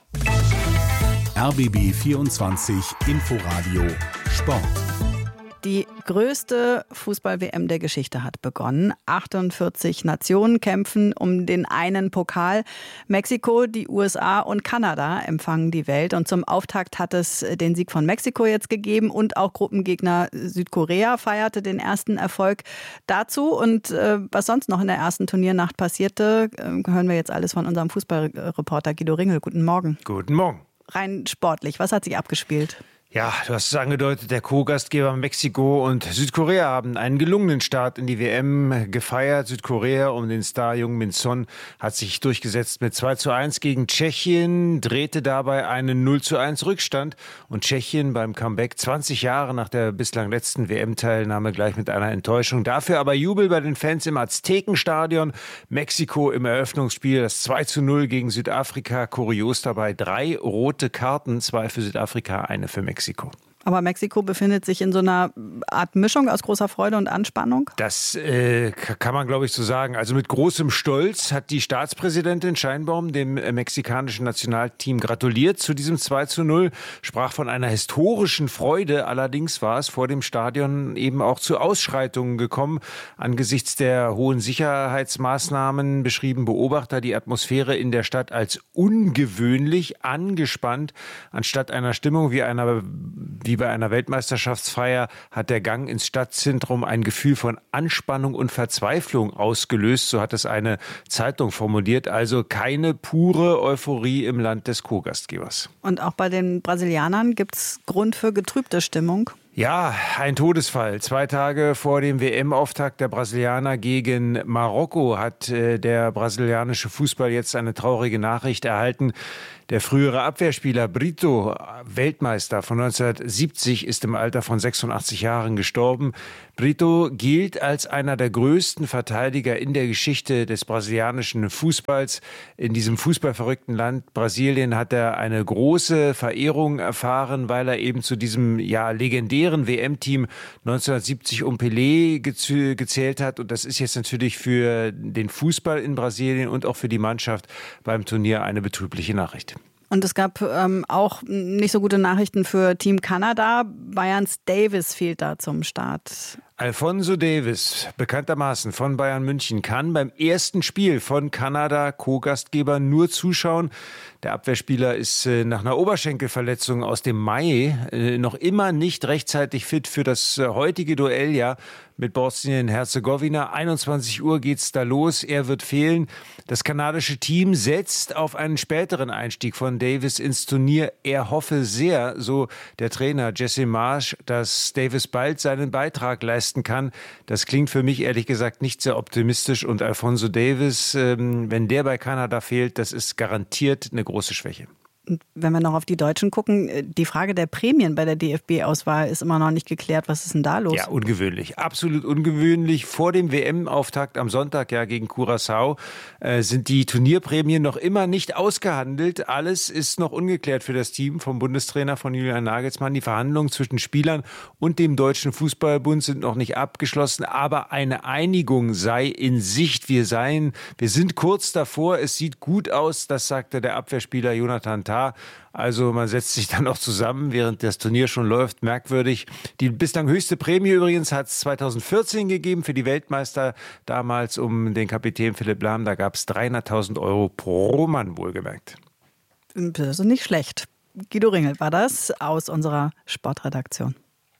RBB 24 Inforadio Sport. Die größte Fußball-WM der Geschichte hat begonnen. 48 Nationen kämpfen um den einen Pokal. Mexiko, die USA und Kanada empfangen die Welt. Und zum Auftakt hat es den Sieg von Mexiko jetzt gegeben. Und auch Gruppengegner Südkorea feierte den ersten Erfolg dazu. Und was sonst noch in der ersten Turniernacht passierte, hören wir jetzt alles von unserem Fußballreporter Guido Ringel. Guten Morgen. Guten Morgen. Rein sportlich, was hat sich abgespielt? Ja, du hast es angedeutet, der Co-Gastgeber Mexiko und Südkorea haben einen gelungenen Start in die WM gefeiert. Südkorea um den Star Heung-min Son hat sich durchgesetzt mit 2:1 gegen Tschechien, drehte dabei einen 0:1 Rückstand. Und Tschechien beim Comeback 20 Jahre nach der bislang letzten WM-Teilnahme gleich mit einer Enttäuschung. Dafür aber Jubel bei den Fans im Aztekenstadion. Mexiko im Eröffnungsspiel, das 2:0 gegen Südafrika. Kurios dabei 3 rote Karten, 2 für Südafrika, eine für Mexiko. Aber Mexiko befindet sich in so einer Art Mischung aus großer Freude und Anspannung? Das kann man, glaube ich, so sagen. Also mit großem Stolz hat die Staatspräsidentin Sheinbaum dem mexikanischen Nationalteam gratuliert zu diesem 2:0, sprach von einer historischen Freude. Allerdings war es vor dem Stadion eben auch zu Ausschreitungen gekommen. Angesichts der hohen Sicherheitsmaßnahmen beschrieben Beobachter die Atmosphäre in der Stadt als ungewöhnlich angespannt. Anstatt einer Stimmung wie bei einer Weltmeisterschaftsfeier hat der Gang ins Stadtzentrum ein Gefühl von Anspannung und Verzweiflung ausgelöst, so hat es eine Zeitung formuliert. Also keine pure Euphorie im Land des Co-Gastgebers. Und auch bei den Brasilianern gibt es Grund für getrübte Stimmung? Ja, ein Todesfall. 2 Tage vor dem WM-Auftakt der Brasilianer gegen Marokko hat der brasilianische Fußball jetzt eine traurige Nachricht erhalten. Der frühere Abwehrspieler Brito, Weltmeister von 1970, ist im Alter von 86 Jahren gestorben. Brito gilt als einer der größten Verteidiger in der Geschichte des brasilianischen Fußballs. In diesem fußballverrückten Land Brasilien hat er eine große Verehrung erfahren, weil er eben zu diesem legendären WM-Team 1970 um Pelé gezählt hat. Und das ist jetzt natürlich für den Fußball in Brasilien und auch für die Mannschaft beim Turnier eine betrübliche Nachricht. Und es gab auch nicht so gute Nachrichten für Team Kanada. Bayerns Davis fehlt da zum Start. Alphonso Davies, bekanntermaßen von Bayern München, kann beim ersten Spiel von Kanada, Co-Gastgeber, nur zuschauen. Der Abwehrspieler ist nach einer Oberschenkelverletzung aus dem Mai noch immer nicht rechtzeitig fit für das heutige Duell mit Bosnien-Herzegowina. 21 Uhr geht's da los. Er wird fehlen. Das kanadische Team setzt auf einen späteren Einstieg von Davies ins Turnier. Er hoffe sehr, so der Trainer Jesse Marsch, dass Davies bald seinen Beitrag leisten kann. Das klingt für mich ehrlich gesagt nicht sehr optimistisch. Und Alphonso Davies, wenn der bei Kanada fehlt, das ist garantiert eine große Schwäche. Und wenn wir noch auf die Deutschen gucken, die Frage der Prämien bei der DFB-Auswahl ist immer noch nicht geklärt. Was ist denn da los? Ja, ungewöhnlich. Absolut ungewöhnlich. Vor dem WM-Auftakt am Sonntag gegen Curaçao sind die Turnierprämien noch immer nicht ausgehandelt. Alles ist noch ungeklärt für das Team vom Bundestrainer von Julian Nagelsmann. Die Verhandlungen zwischen Spielern und dem Deutschen Fußballbund sind noch nicht abgeschlossen, aber eine Einigung sei in Sicht. Wir sind kurz davor. Es sieht gut aus, das sagte der Abwehrspieler Jonathan Tah. Also man setzt sich dann auch zusammen, während das Turnier schon läuft. Merkwürdig. Die bislang höchste Prämie übrigens hat es 2014 gegeben für die Weltmeister, damals um den Kapitän Philipp Lahm. Da gab es 300.000 Euro pro Mann, wohlgemerkt. Das ist nicht schlecht. Guido Ringel war das aus unserer Sportredaktion.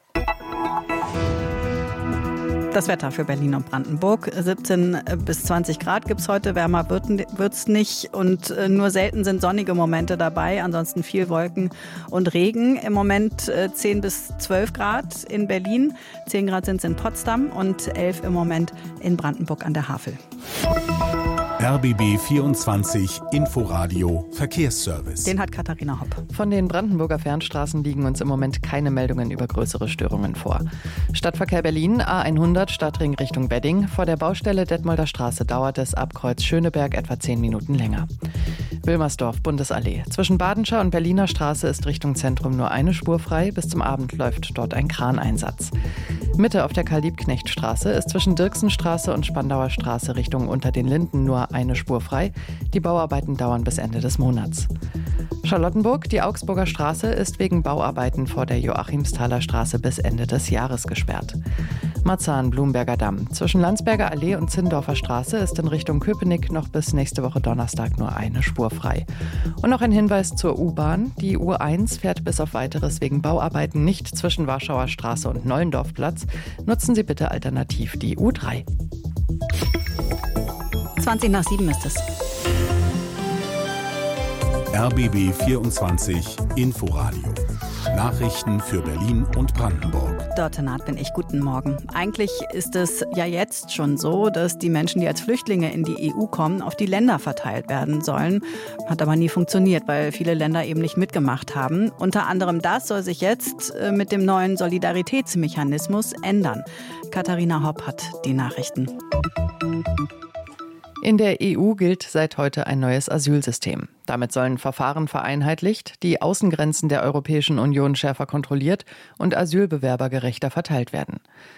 Das Wetter für Berlin und Brandenburg. 17 bis 20 Grad gibt es heute, wärmer wird's nicht und nur selten sind sonnige Momente dabei, ansonsten viel Wolken und Regen. Im Moment 10 bis 12 Grad in Berlin, 10 Grad sind es in Potsdam und 11 im Moment in Brandenburg an der Havel. RBB 24 Inforadio Verkehrsservice. Den hat Katharina Hopp. Von den Brandenburger Fernstraßen liegen uns im Moment keine Meldungen über größere Störungen vor. Stadtverkehr Berlin, A100 Stadtring Richtung Wedding. Vor der Baustelle Detmolder Straße dauert es ab Kreuz Schöneberg etwa 10 Minuten länger. Wilmersdorf, Bundesallee. Zwischen Badenscher und Berliner Straße ist Richtung Zentrum nur eine Spur frei. Bis zum Abend läuft dort ein Kraneinsatz. Mitte auf der Karl-Liebknecht-Straße ist zwischen Dirksenstraße und Spandauer Straße Richtung Unter den Linden nur eine Spur frei. Die Bauarbeiten dauern bis Ende des Monats. Charlottenburg, die Augsburger Straße ist wegen Bauarbeiten vor der Joachimsthaler Straße bis Ende des Jahres gesperrt. Marzahn, Blumberger Damm. Zwischen Landsberger Allee und Zindorfer Straße ist in Richtung Köpenick noch bis nächste Woche Donnerstag nur eine Spur frei. Und noch ein Hinweis zur U-Bahn. Die U1 fährt bis auf Weiteres wegen Bauarbeiten nicht zwischen Warschauer Straße und Nollendorfplatz. Nutzen Sie bitte alternativ die U3. 6:20 ist es. RBB 24 Inforadio. Nachrichten für Berlin und Brandenburg. Dörte Naht bin ich. Guten Morgen. Eigentlich ist es ja jetzt schon so, dass die Menschen, die als Flüchtlinge in die EU kommen, auf die Länder verteilt werden sollen. Hat aber nie funktioniert, weil viele Länder eben nicht mitgemacht haben. Unter anderem das soll sich jetzt mit dem neuen Solidaritätsmechanismus ändern. Katharina Hopp hat die Nachrichten. In der EU gilt seit heute ein neues Asylsystem. Damit sollen Verfahren vereinheitlicht, die Außengrenzen der Europäischen Union schärfer kontrolliert und Asylbewerber gerechter verteilt werden.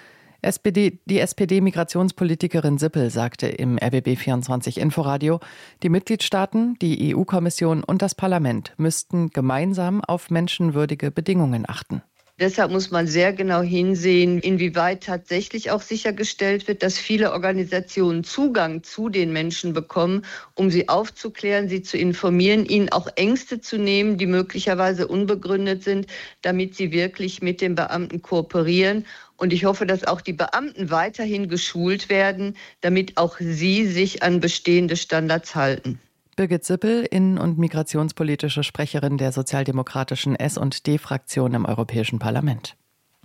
Die SPD-Migrationspolitikerin Sippel sagte im RBB24 Inforadio, die Mitgliedstaaten, die EU-Kommission und das Parlament müssten gemeinsam auf menschenwürdige Bedingungen achten. Deshalb muss man sehr genau hinsehen, inwieweit tatsächlich auch sichergestellt wird, dass viele Organisationen Zugang zu den Menschen bekommen, um sie aufzuklären, sie zu informieren, ihnen auch Ängste zu nehmen, die möglicherweise unbegründet sind, damit sie wirklich mit den Beamten kooperieren. Und ich hoffe, dass auch die Beamten weiterhin geschult werden, damit auch sie sich an bestehende Standards halten. Birgit Sippel, innen- und migrationspolitische Sprecherin der sozialdemokratischen S&D-Fraktion im Europäischen Parlament.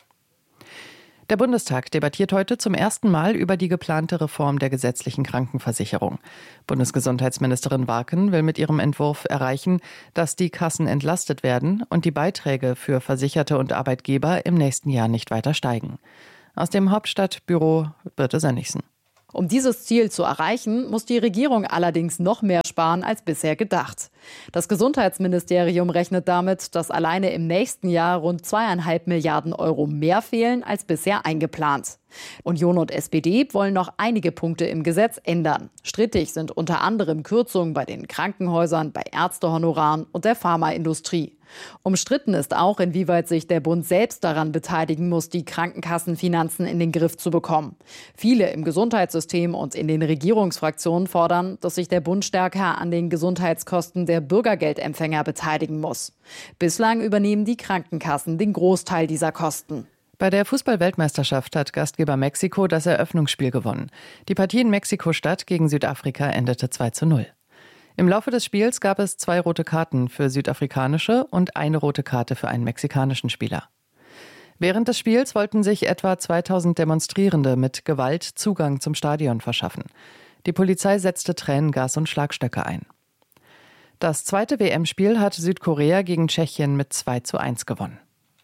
Der Bundestag debattiert heute zum ersten Mal über die geplante Reform der gesetzlichen Krankenversicherung. Bundesgesundheitsministerin Warken will mit ihrem Entwurf erreichen, dass die Kassen entlastet werden und die Beiträge für Versicherte und Arbeitgeber im nächsten Jahr nicht weiter steigen. Aus dem Hauptstadtbüro Birte Sönnigsen. Um dieses Ziel zu erreichen, muss die Regierung allerdings noch mehr sparen als bisher gedacht. Das Gesundheitsministerium rechnet damit, dass alleine im nächsten Jahr rund 2,5 Milliarden Euro mehr fehlen als bisher eingeplant. Union und SPD wollen noch einige Punkte im Gesetz ändern. Strittig sind unter anderem Kürzungen bei den Krankenhäusern, bei Ärztehonoraren und der Pharmaindustrie. Umstritten ist auch, inwieweit sich der Bund selbst daran beteiligen muss, die Krankenkassenfinanzen in den Griff zu bekommen. Viele im Gesundheitssystem und in den Regierungsfraktionen fordern, dass sich der Bund stärker an den Gesundheitskosten der Bürgergeldempfänger beteiligen muss. Bislang übernehmen die Krankenkassen den Großteil dieser Kosten. Bei der Fußball-Weltmeisterschaft hat Gastgeber Mexiko das Eröffnungsspiel gewonnen. Die Partie in Mexiko-Stadt gegen Südafrika endete 2:0. Im Laufe des Spiels gab es 2 rote Karten für südafrikanische und eine rote Karte für einen mexikanischen Spieler. Während des Spiels wollten sich etwa 2000 Demonstrierende mit Gewalt Zugang zum Stadion verschaffen. Die Polizei setzte Tränengas und Schlagstöcke ein. Das zweite WM-Spiel hat Südkorea gegen Tschechien mit 2:1 gewonnen.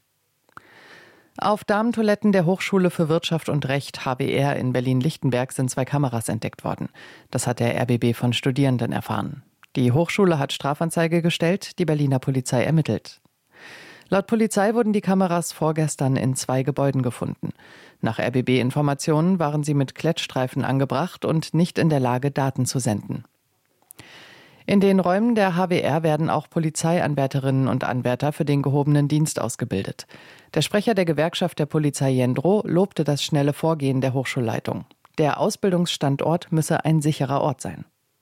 Auf Damentoiletten der Hochschule für Wirtschaft und Recht HWR in Berlin-Lichtenberg sind 2 Kameras entdeckt worden. Das hat der RBB von Studierenden erfahren. Die Hochschule hat Strafanzeige gestellt, die Berliner Polizei ermittelt. Laut Polizei wurden die Kameras vorgestern in 2 Gebäuden gefunden. Nach RBB-Informationen waren sie mit Klettstreifen angebracht und nicht in der Lage, Daten zu senden. In den Räumen der HWR werden auch Polizeianwärterinnen und Anwärter für den gehobenen Dienst ausgebildet. Der Sprecher der Gewerkschaft der Polizei Jendro lobte das schnelle Vorgehen der Hochschulleitung. Der Ausbildungsstandort müsse ein sicherer Ort sein.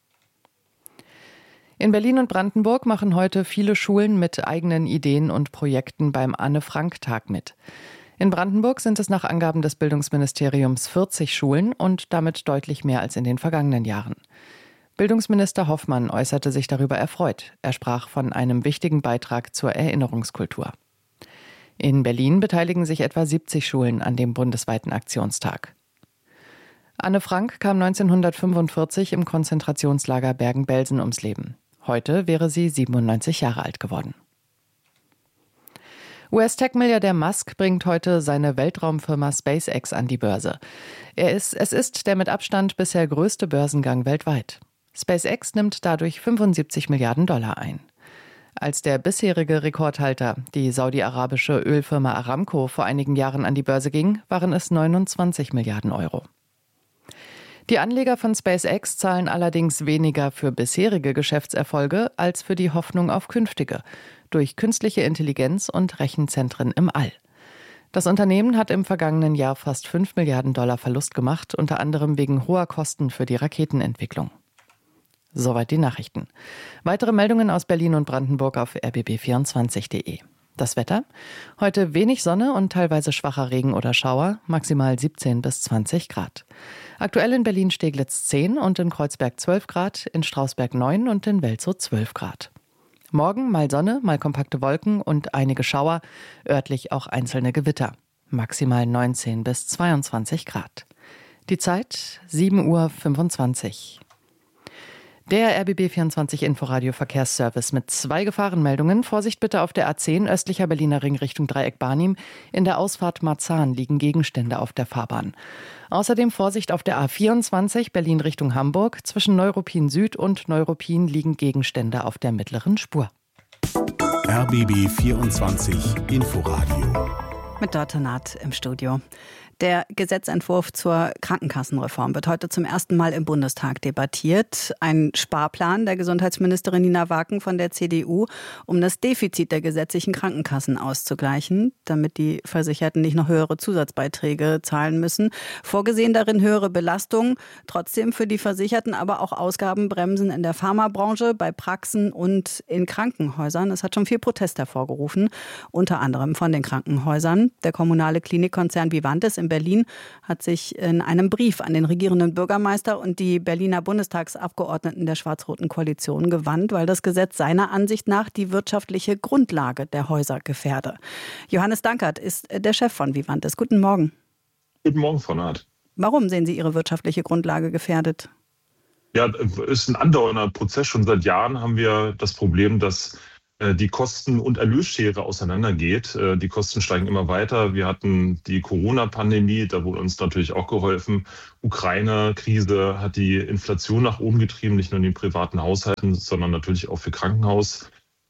In Berlin und Brandenburg machen heute viele Schulen mit eigenen Ideen und Projekten beim Anne-Frank-Tag mit. In Brandenburg sind es nach Angaben des Bildungsministeriums 40 Schulen und damit deutlich mehr als in den vergangenen Jahren. Bildungsminister Hoffmann äußerte sich darüber erfreut. Er sprach von einem wichtigen Beitrag zur Erinnerungskultur. In Berlin beteiligen sich etwa 70 Schulen an dem bundesweiten Aktionstag. Anne Frank kam 1945 im Konzentrationslager Bergen-Belsen ums Leben. Heute wäre sie 97 Jahre alt geworden. US-Tech-Milliardär Musk bringt heute seine Weltraumfirma SpaceX an die Börse. Es ist der mit Abstand bisher größte Börsengang weltweit. SpaceX nimmt dadurch 75 Milliarden Dollar ein. Als der bisherige Rekordhalter, die saudi-arabische Ölfirma Aramco, vor einigen Jahren an die Börse ging, waren es 29 Milliarden Euro. Die Anleger von SpaceX zahlen allerdings weniger für bisherige Geschäftserfolge als für die Hoffnung auf künftige, durch künstliche Intelligenz und Rechenzentren im All. Das Unternehmen hat im vergangenen Jahr fast 5 Milliarden Dollar Verlust gemacht, unter anderem wegen hoher Kosten für die Raketenentwicklung. Soweit die Nachrichten. Weitere Meldungen aus Berlin und Brandenburg auf rbb24.de. Das Wetter? Heute wenig Sonne und teilweise schwacher Regen oder Schauer, maximal 17 bis 20 Grad. Aktuell in Berlin-Steglitz 10 und in Kreuzberg 12 Grad, in Strausberg 9 und in Welzow 12 Grad. Morgen mal Sonne, mal kompakte Wolken und einige Schauer, örtlich auch einzelne Gewitter. Maximal 19 bis 22 Grad. Die Zeit 7:25 Uhr. Der RBB24 Inforadio Verkehrsservice mit 2 Gefahrenmeldungen. Vorsicht bitte auf der A10 östlicher Berliner Ring Richtung Dreieck Barnim. In der Ausfahrt Marzahn liegen Gegenstände auf der Fahrbahn. Außerdem Vorsicht auf der A24 Berlin Richtung Hamburg. Zwischen Neuruppin Süd und Neuruppin liegen Gegenstände auf der mittleren Spur. RBB24 Inforadio. Mit Dörte Naht im Studio. Der Gesetzentwurf zur Krankenkassenreform wird heute zum ersten Mal im Bundestag debattiert. Ein Sparplan der Gesundheitsministerin Nina Waken von der CDU, um das Defizit der gesetzlichen Krankenkassen auszugleichen, damit die Versicherten nicht noch höhere Zusatzbeiträge zahlen müssen. Vorgesehen darin höhere Belastungen, trotzdem für die Versicherten aber auch Ausgabenbremsen in der Pharmabranche, bei Praxen und in Krankenhäusern. Es hat schon viel Protest hervorgerufen, unter anderem von den Krankenhäusern. Der kommunale Klinikkonzern Vivantes in Berlin hat sich in einem Brief an den regierenden Bürgermeister und die Berliner Bundestagsabgeordneten der schwarz-roten Koalition gewandt, weil das Gesetz seiner Ansicht nach die wirtschaftliche Grundlage der Häuser gefährde. Johannes Dankert ist der Chef von Vivantes. Guten Morgen. Guten Morgen, Frau Naht. Warum sehen Sie Ihre wirtschaftliche Grundlage gefährdet? Ja, ist ein andauernder Prozess. Schon seit Jahren haben wir das Problem, dass die Kosten- und Erlösschere auseinandergeht. Die Kosten steigen immer weiter. Wir hatten die Corona-Pandemie, da wurde uns natürlich auch geholfen. Ukraine-Krise hat die Inflation nach oben getrieben, nicht nur in den privaten Haushalten, sondern natürlich auch für Krankenhäuser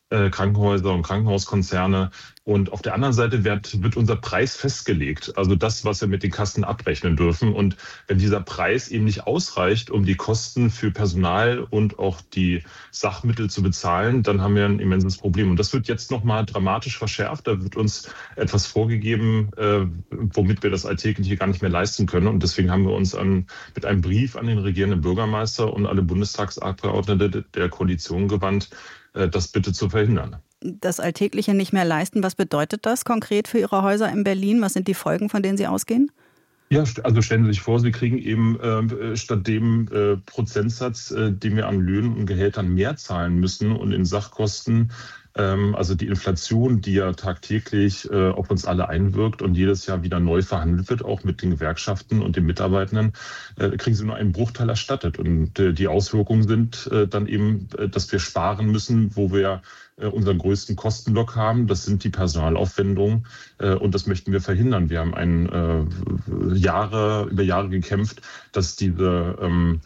und Krankenhauskonzerne. Und auf der anderen Seite wird unser Preis festgelegt, also das, was wir mit den Kassen abrechnen dürfen. Und wenn dieser Preis eben nicht ausreicht, um die Kosten für Personal und auch die Sachmittel zu bezahlen, dann haben wir ein immenses Problem. Und das wird jetzt nochmal dramatisch verschärft. Da wird uns etwas vorgegeben, womit wir das Alltägliche gar nicht mehr leisten können. Und deswegen haben wir uns mit einem Brief an den regierenden Bürgermeister und alle Bundestagsabgeordnete der Koalition gewandt, das bitte zu verhindern. Das Alltägliche nicht mehr leisten, was bedeutet das konkret für Ihre Häuser in Berlin? Was sind die Folgen, von denen Sie ausgehen? Ja, also stellen Sie sich vor, Sie kriegen eben statt dem Prozentsatz, den wir an Löhnen und Gehältern mehr zahlen müssen und in Sachkosten, also die Inflation, die ja tagtäglich auf uns alle einwirkt und jedes Jahr wieder neu verhandelt wird, auch mit den Gewerkschaften und den Mitarbeitenden, kriegen Sie nur einen Bruchteil erstattet. Und die Auswirkungen sind dann eben, dass wir sparen müssen, wo wir unseren größten Kostenblock haben. Das sind die Personalaufwendungen und das möchten wir verhindern. Wir haben über Jahre gekämpft, dass diese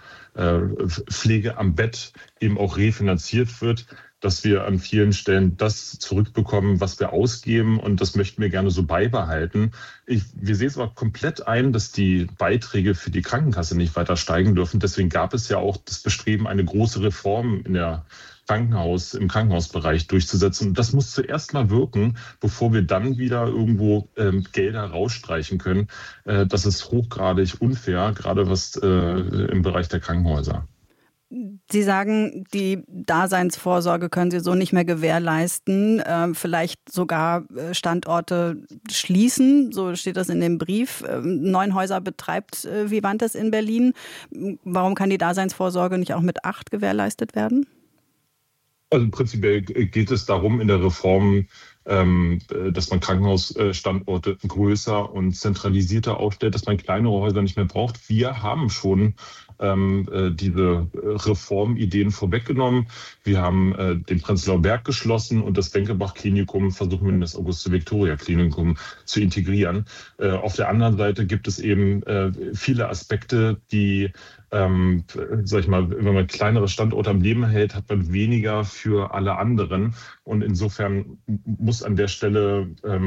Pflege am Bett eben auch refinanziert wird, dass wir an vielen Stellen das zurückbekommen, was wir ausgeben, und das möchten wir gerne so beibehalten. Wir sehen es aber komplett ein, dass die Beiträge für die Krankenkasse nicht weiter steigen dürfen. Deswegen gab es ja auch das Bestreben, eine große Reform im Krankenhausbereich durchzusetzen. Und das muss zuerst mal wirken, bevor wir dann wieder irgendwo Gelder rausstreichen können. Das ist hochgradig unfair, gerade was im Bereich der Krankenhäuser. Sie sagen, die Daseinsvorsorge können Sie so nicht mehr gewährleisten, vielleicht sogar Standorte schließen, so steht das in dem Brief. 9 Häuser betreibt Vivantes in Berlin. Warum kann die Daseinsvorsorge nicht auch mit 8 gewährleistet werden? Also prinzipiell geht es darum in der Reform, dass man Krankenhausstandorte größer und zentralisierter aufstellt, dass man kleinere Häuser nicht mehr braucht. Wir haben schon diese Reformideen vorweggenommen. Wir haben den Prenzlauer Berg geschlossen und das Wenckelbach-Klinikum versuchen wir in das Auguste-Victoria-Klinikum zu integrieren. Auf der anderen Seite gibt es eben viele Aspekte, die wenn man kleinere Standorte am Leben hält, hat man weniger für alle anderen. Und insofern muss an der Stelle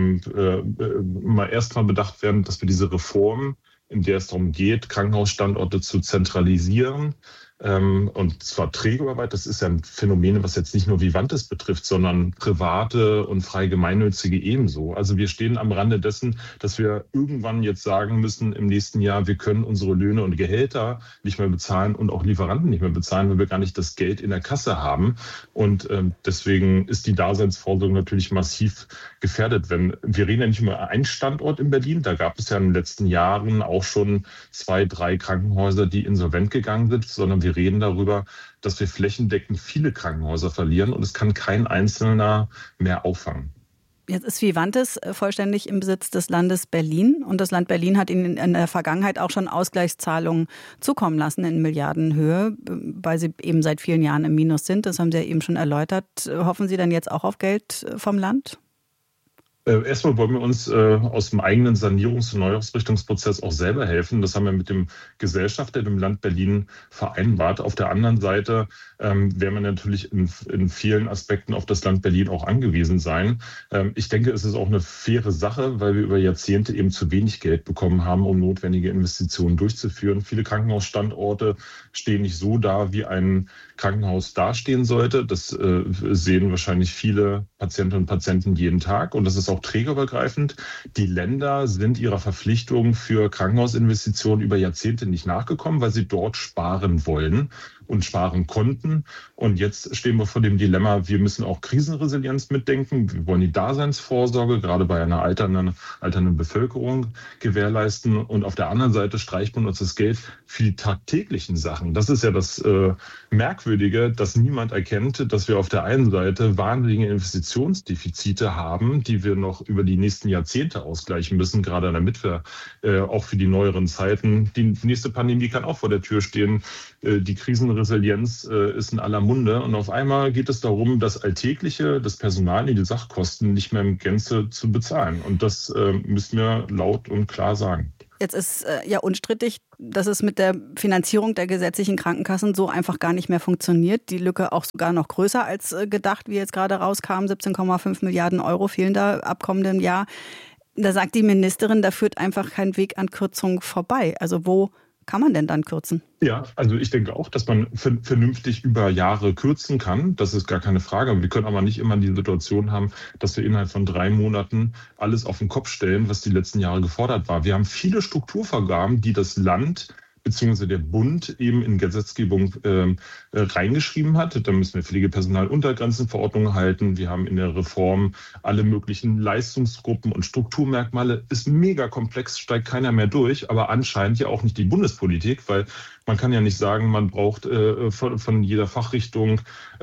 mal erstmal bedacht werden, dass wir diese Reform, in der es darum geht, Krankenhausstandorte zu zentralisieren, und zwar trägerüberweit. Das ist ja ein Phänomen, was jetzt nicht nur Vivantes betrifft, sondern private und frei gemeinnützige ebenso. Also wir stehen am Rande dessen, dass wir irgendwann jetzt sagen müssen im nächsten Jahr, wir können unsere Löhne und Gehälter nicht mehr bezahlen und auch Lieferanten nicht mehr bezahlen, weil wir gar nicht das Geld in der Kasse haben. Und deswegen ist die Daseinsvorsorge natürlich massiv gefährdet. Wir reden ja nicht über einen Standort in Berlin, da gab es ja in den letzten Jahren auch schon 2, 3 Krankenhäuser, die insolvent gegangen sind, sondern wir reden darüber, dass wir flächendeckend viele Krankenhäuser verlieren und es kann kein Einzelner mehr auffangen. Jetzt ist Vivantes vollständig im Besitz des Landes Berlin. Und das Land Berlin hat ihnen in der Vergangenheit auch schon Ausgleichszahlungen zukommen lassen in Milliardenhöhe, weil sie eben seit vielen Jahren im Minus sind. Das haben Sie ja eben schon erläutert. Hoffen Sie dann jetzt auch auf Geld vom Land? Erstmal wollen wir uns aus dem eigenen Sanierungs- und Neuausrichtungsprozess auch selber helfen. Das haben wir mit dem Gesellschafter, dem Land Berlin, vereinbart. Auf der anderen Seite werden wir natürlich in vielen Aspekten auf das Land Berlin auch angewiesen sein. Ich denke, es ist auch eine faire Sache, weil wir über Jahrzehnte eben zu wenig Geld bekommen haben, um notwendige Investitionen durchzuführen. Viele Krankenhausstandorte stehen nicht so da, wie ein Krankenhaus dastehen sollte. Das sehen wahrscheinlich viele Patientinnen und Patienten jeden Tag. Und das ist auch trägerübergreifend. Die Länder sind ihrer Verpflichtung für Krankenhausinvestitionen über Jahrzehnte nicht nachgekommen, weil sie dort sparen wollen und sparen konnten. Und jetzt stehen wir vor dem Dilemma, wir müssen auch Krisenresilienz mitdenken. Wir wollen die Daseinsvorsorge gerade bei einer alternden Bevölkerung gewährleisten. Und auf der anderen Seite streicht man uns das Geld für die tagtäglichen Sachen. Das ist ja das Merkwürdige, dass niemand erkennt, dass wir auf der einen Seite wahnsinnige Investitionsdefizite haben, die wir noch über die nächsten Jahrzehnte ausgleichen müssen, gerade damit wir auch für die neueren Zeiten, die nächste Pandemie kann auch vor der Tür stehen, die Krisenresilienz ist in aller Munde. Und auf einmal geht es darum, das Alltägliche, das Personal, die Sachkosten nicht mehr in Gänze zu bezahlen. Und das müssen wir laut und klar sagen. Jetzt ist ja unstrittig, dass es mit der Finanzierung der gesetzlichen Krankenkassen so einfach gar nicht mehr funktioniert. Die Lücke auch sogar noch größer als gedacht, wie jetzt gerade rauskam. 17,5 Milliarden Euro fehlen da ab kommendem Jahr. Da sagt die Ministerin, da führt einfach kein Weg an Kürzungen vorbei. Also wo kann man denn dann kürzen? Ja, also ich denke auch, dass man vernünftig über Jahre kürzen kann. Das ist gar keine Frage. Wir können aber nicht immer die Situation haben, dass wir innerhalb von 3 Monaten alles auf den Kopf stellen, was die letzten Jahre gefordert war. Wir haben viele Strukturvorgaben, die das Land beziehungsweise der Bund eben in Gesetzgebung reingeschrieben hat. Da müssen wir Pflegepersonaluntergrenzenverordnungen halten. Wir haben in der Reform alle möglichen Leistungsgruppen und Strukturmerkmale. Ist mega komplex, steigt keiner mehr durch, aber anscheinend ja auch nicht die Bundespolitik, weil man kann ja nicht sagen, man braucht von jeder Fachrichtung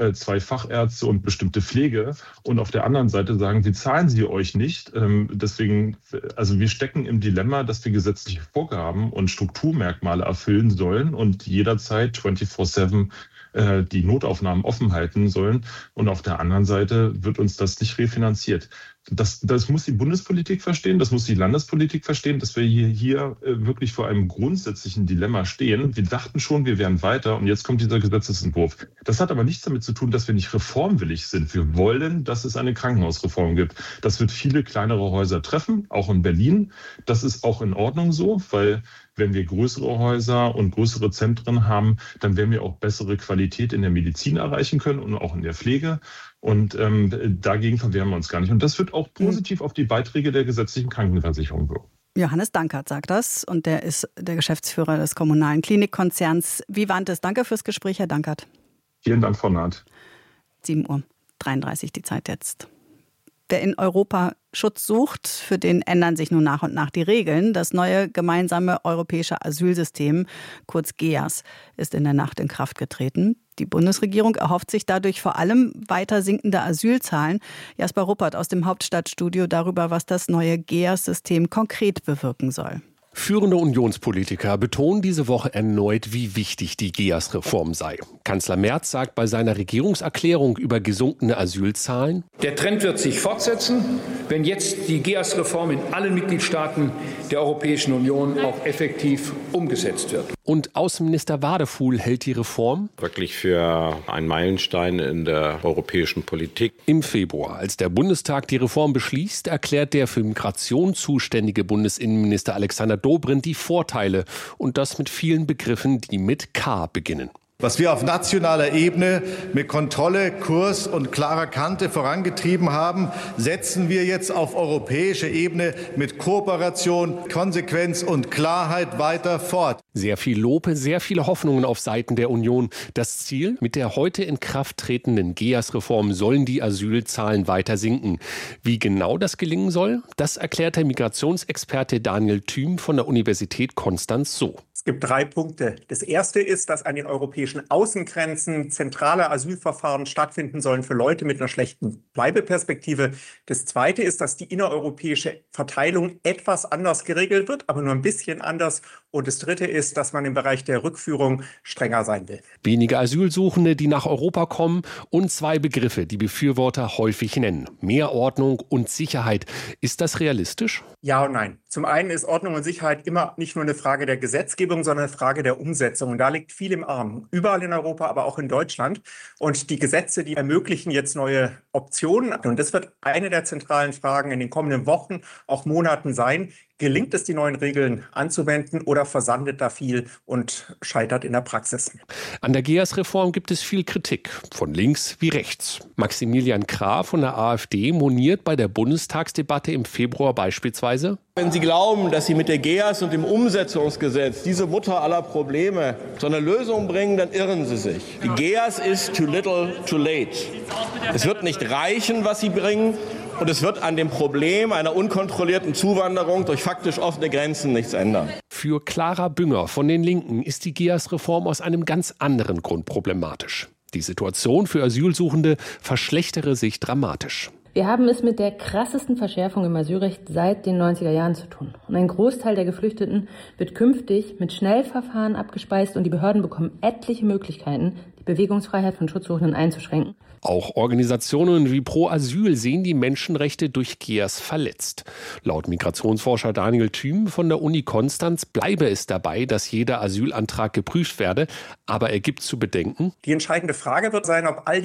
2 Fachärzte und bestimmte Pflege und auf der anderen Seite sagen, wir zahlen sie euch nicht. Deswegen, also wir stecken im Dilemma, dass wir gesetzliche Vorgaben und Strukturmerkmale erfüllen sollen und jederzeit 24/7 die Notaufnahmen offen halten sollen. Und auf der anderen Seite wird uns das nicht refinanziert. Das muss die Bundespolitik verstehen, das muss die Landespolitik verstehen, dass wir hier wirklich vor einem grundsätzlichen Dilemma stehen. Wir dachten schon, wir wären weiter und jetzt kommt dieser Gesetzesentwurf. Das hat aber nichts damit zu tun, dass wir nicht reformwillig sind. Wir wollen, dass es eine Krankenhausreform gibt. Das wird viele kleinere Häuser treffen, auch in Berlin. Das ist auch in Ordnung so, weil wenn wir größere Häuser und größere Zentren haben, dann werden wir auch bessere Qualität in der Medizin erreichen können und auch in der Pflege. Und dagegen verwehren wir uns gar nicht. Und das wird auch positiv auf die Beiträge der gesetzlichen Krankenversicherung wirken. Johannes Dankert sagt das und der ist der Geschäftsführer des kommunalen Klinikkonzerns Vivantes. Danke fürs Gespräch, Herr Dankert. Vielen Dank, Frau Naht. 7:33 Uhr die Zeit jetzt. Wer in Europa Schutz sucht, für den ändern sich nun nach und nach die Regeln. Das neue gemeinsame europäische Asylsystem, kurz GEAS, ist in der Nacht in Kraft getreten. Die Bundesregierung erhofft sich dadurch vor allem weiter sinkende Asylzahlen. Jasper Ruppert aus dem Hauptstadtstudio darüber, was das neue GEAS-System konkret bewirken soll. Führende Unionspolitiker betonen diese Woche erneut, wie wichtig die GEAS-Reform sei. Kanzler Merz sagt bei seiner Regierungserklärung über gesunkene Asylzahlen: Der Trend wird sich fortsetzen, wenn jetzt die GEAS-Reform in allen Mitgliedstaaten der Europäischen Union auch effektiv umgesetzt wird. Und Außenminister Wadefuhl hält die Reform wirklich für einen Meilenstein in der europäischen Politik. Im Februar, als der Bundestag die Reform beschließt, erklärt der für Migration zuständige Bundesinnenminister Alexander Dobrindt die Vorteile und das mit vielen Begriffen, die mit K beginnen. Was wir auf nationaler Ebene mit Kontrolle, Kurs und klarer Kante vorangetrieben haben, setzen wir jetzt auf europäischer Ebene mit Kooperation, Konsequenz und Klarheit weiter fort. Sehr viel Lob, sehr viele Hoffnungen auf Seiten der Union. Das Ziel: mit der heute in Kraft tretenden GEAS-Reform sollen die Asylzahlen weiter sinken. Wie genau das gelingen soll, das erklärt der Migrationsexperte Daniel Thüm von der Universität Konstanz so. Es gibt 3 Punkte. Das erste ist, dass an den europäischen Außengrenzen zentrale Asylverfahren stattfinden sollen für Leute mit einer schlechten Bleibeperspektive. Das zweite ist, dass die innereuropäische Verteilung etwas anders geregelt wird, aber nur ein bisschen anders. Und das dritte ist, dass man im Bereich der Rückführung strenger sein will. Weniger Asylsuchende, die nach Europa kommen, und 2 Begriffe, die Befürworter häufig nennen: Mehr Ordnung und Sicherheit. Ist das realistisch? Ja und nein. Zum einen ist Ordnung und Sicherheit immer nicht nur eine Frage der Gesetzgebung, sondern eine Frage der Umsetzung. Und da liegt viel im Argen. Überall in Europa, aber auch in Deutschland. Und die Gesetze, die ermöglichen jetzt neue Optionen. Und das wird eine der zentralen Fragen in den kommenden Wochen, auch Monaten sein. Gelingt es, die neuen Regeln anzuwenden, oder versandet da viel und scheitert in der Praxis? An der GEAS-Reform gibt es viel Kritik, von links wie rechts. Maximilian Krah von der AfD moniert bei der Bundestagsdebatte im Februar beispielsweise: Wenn Sie glauben, dass Sie mit der GEAS und dem Umsetzungsgesetz, diese Mutter aller Probleme, zu einer Lösung bringen, dann irren Sie sich. Die GEAS ist too little, too late. Es wird nicht reichen, was Sie bringen. Und es wird an dem Problem einer unkontrollierten Zuwanderung durch faktisch offene Grenzen nichts ändern. Für Clara Bünger von den Linken ist die GEAS-Reform aus einem ganz anderen Grund problematisch. Die Situation für Asylsuchende verschlechtere sich dramatisch. Wir haben es mit der krassesten Verschärfung im Asylrecht seit den 90er Jahren zu tun. Und ein Großteil der Geflüchteten wird künftig mit Schnellverfahren abgespeist und die Behörden bekommen etliche Möglichkeiten, die Bewegungsfreiheit von Schutzsuchenden einzuschränken. Auch Organisationen wie Pro Asyl sehen die Menschenrechte durch GEAS verletzt. Laut Migrationsforscher Daniel Thüm von der Uni Konstanz bleibe es dabei, dass jeder Asylantrag geprüft werde. Aber er gibt zu bedenken: Die entscheidende Frage wird sein, ob all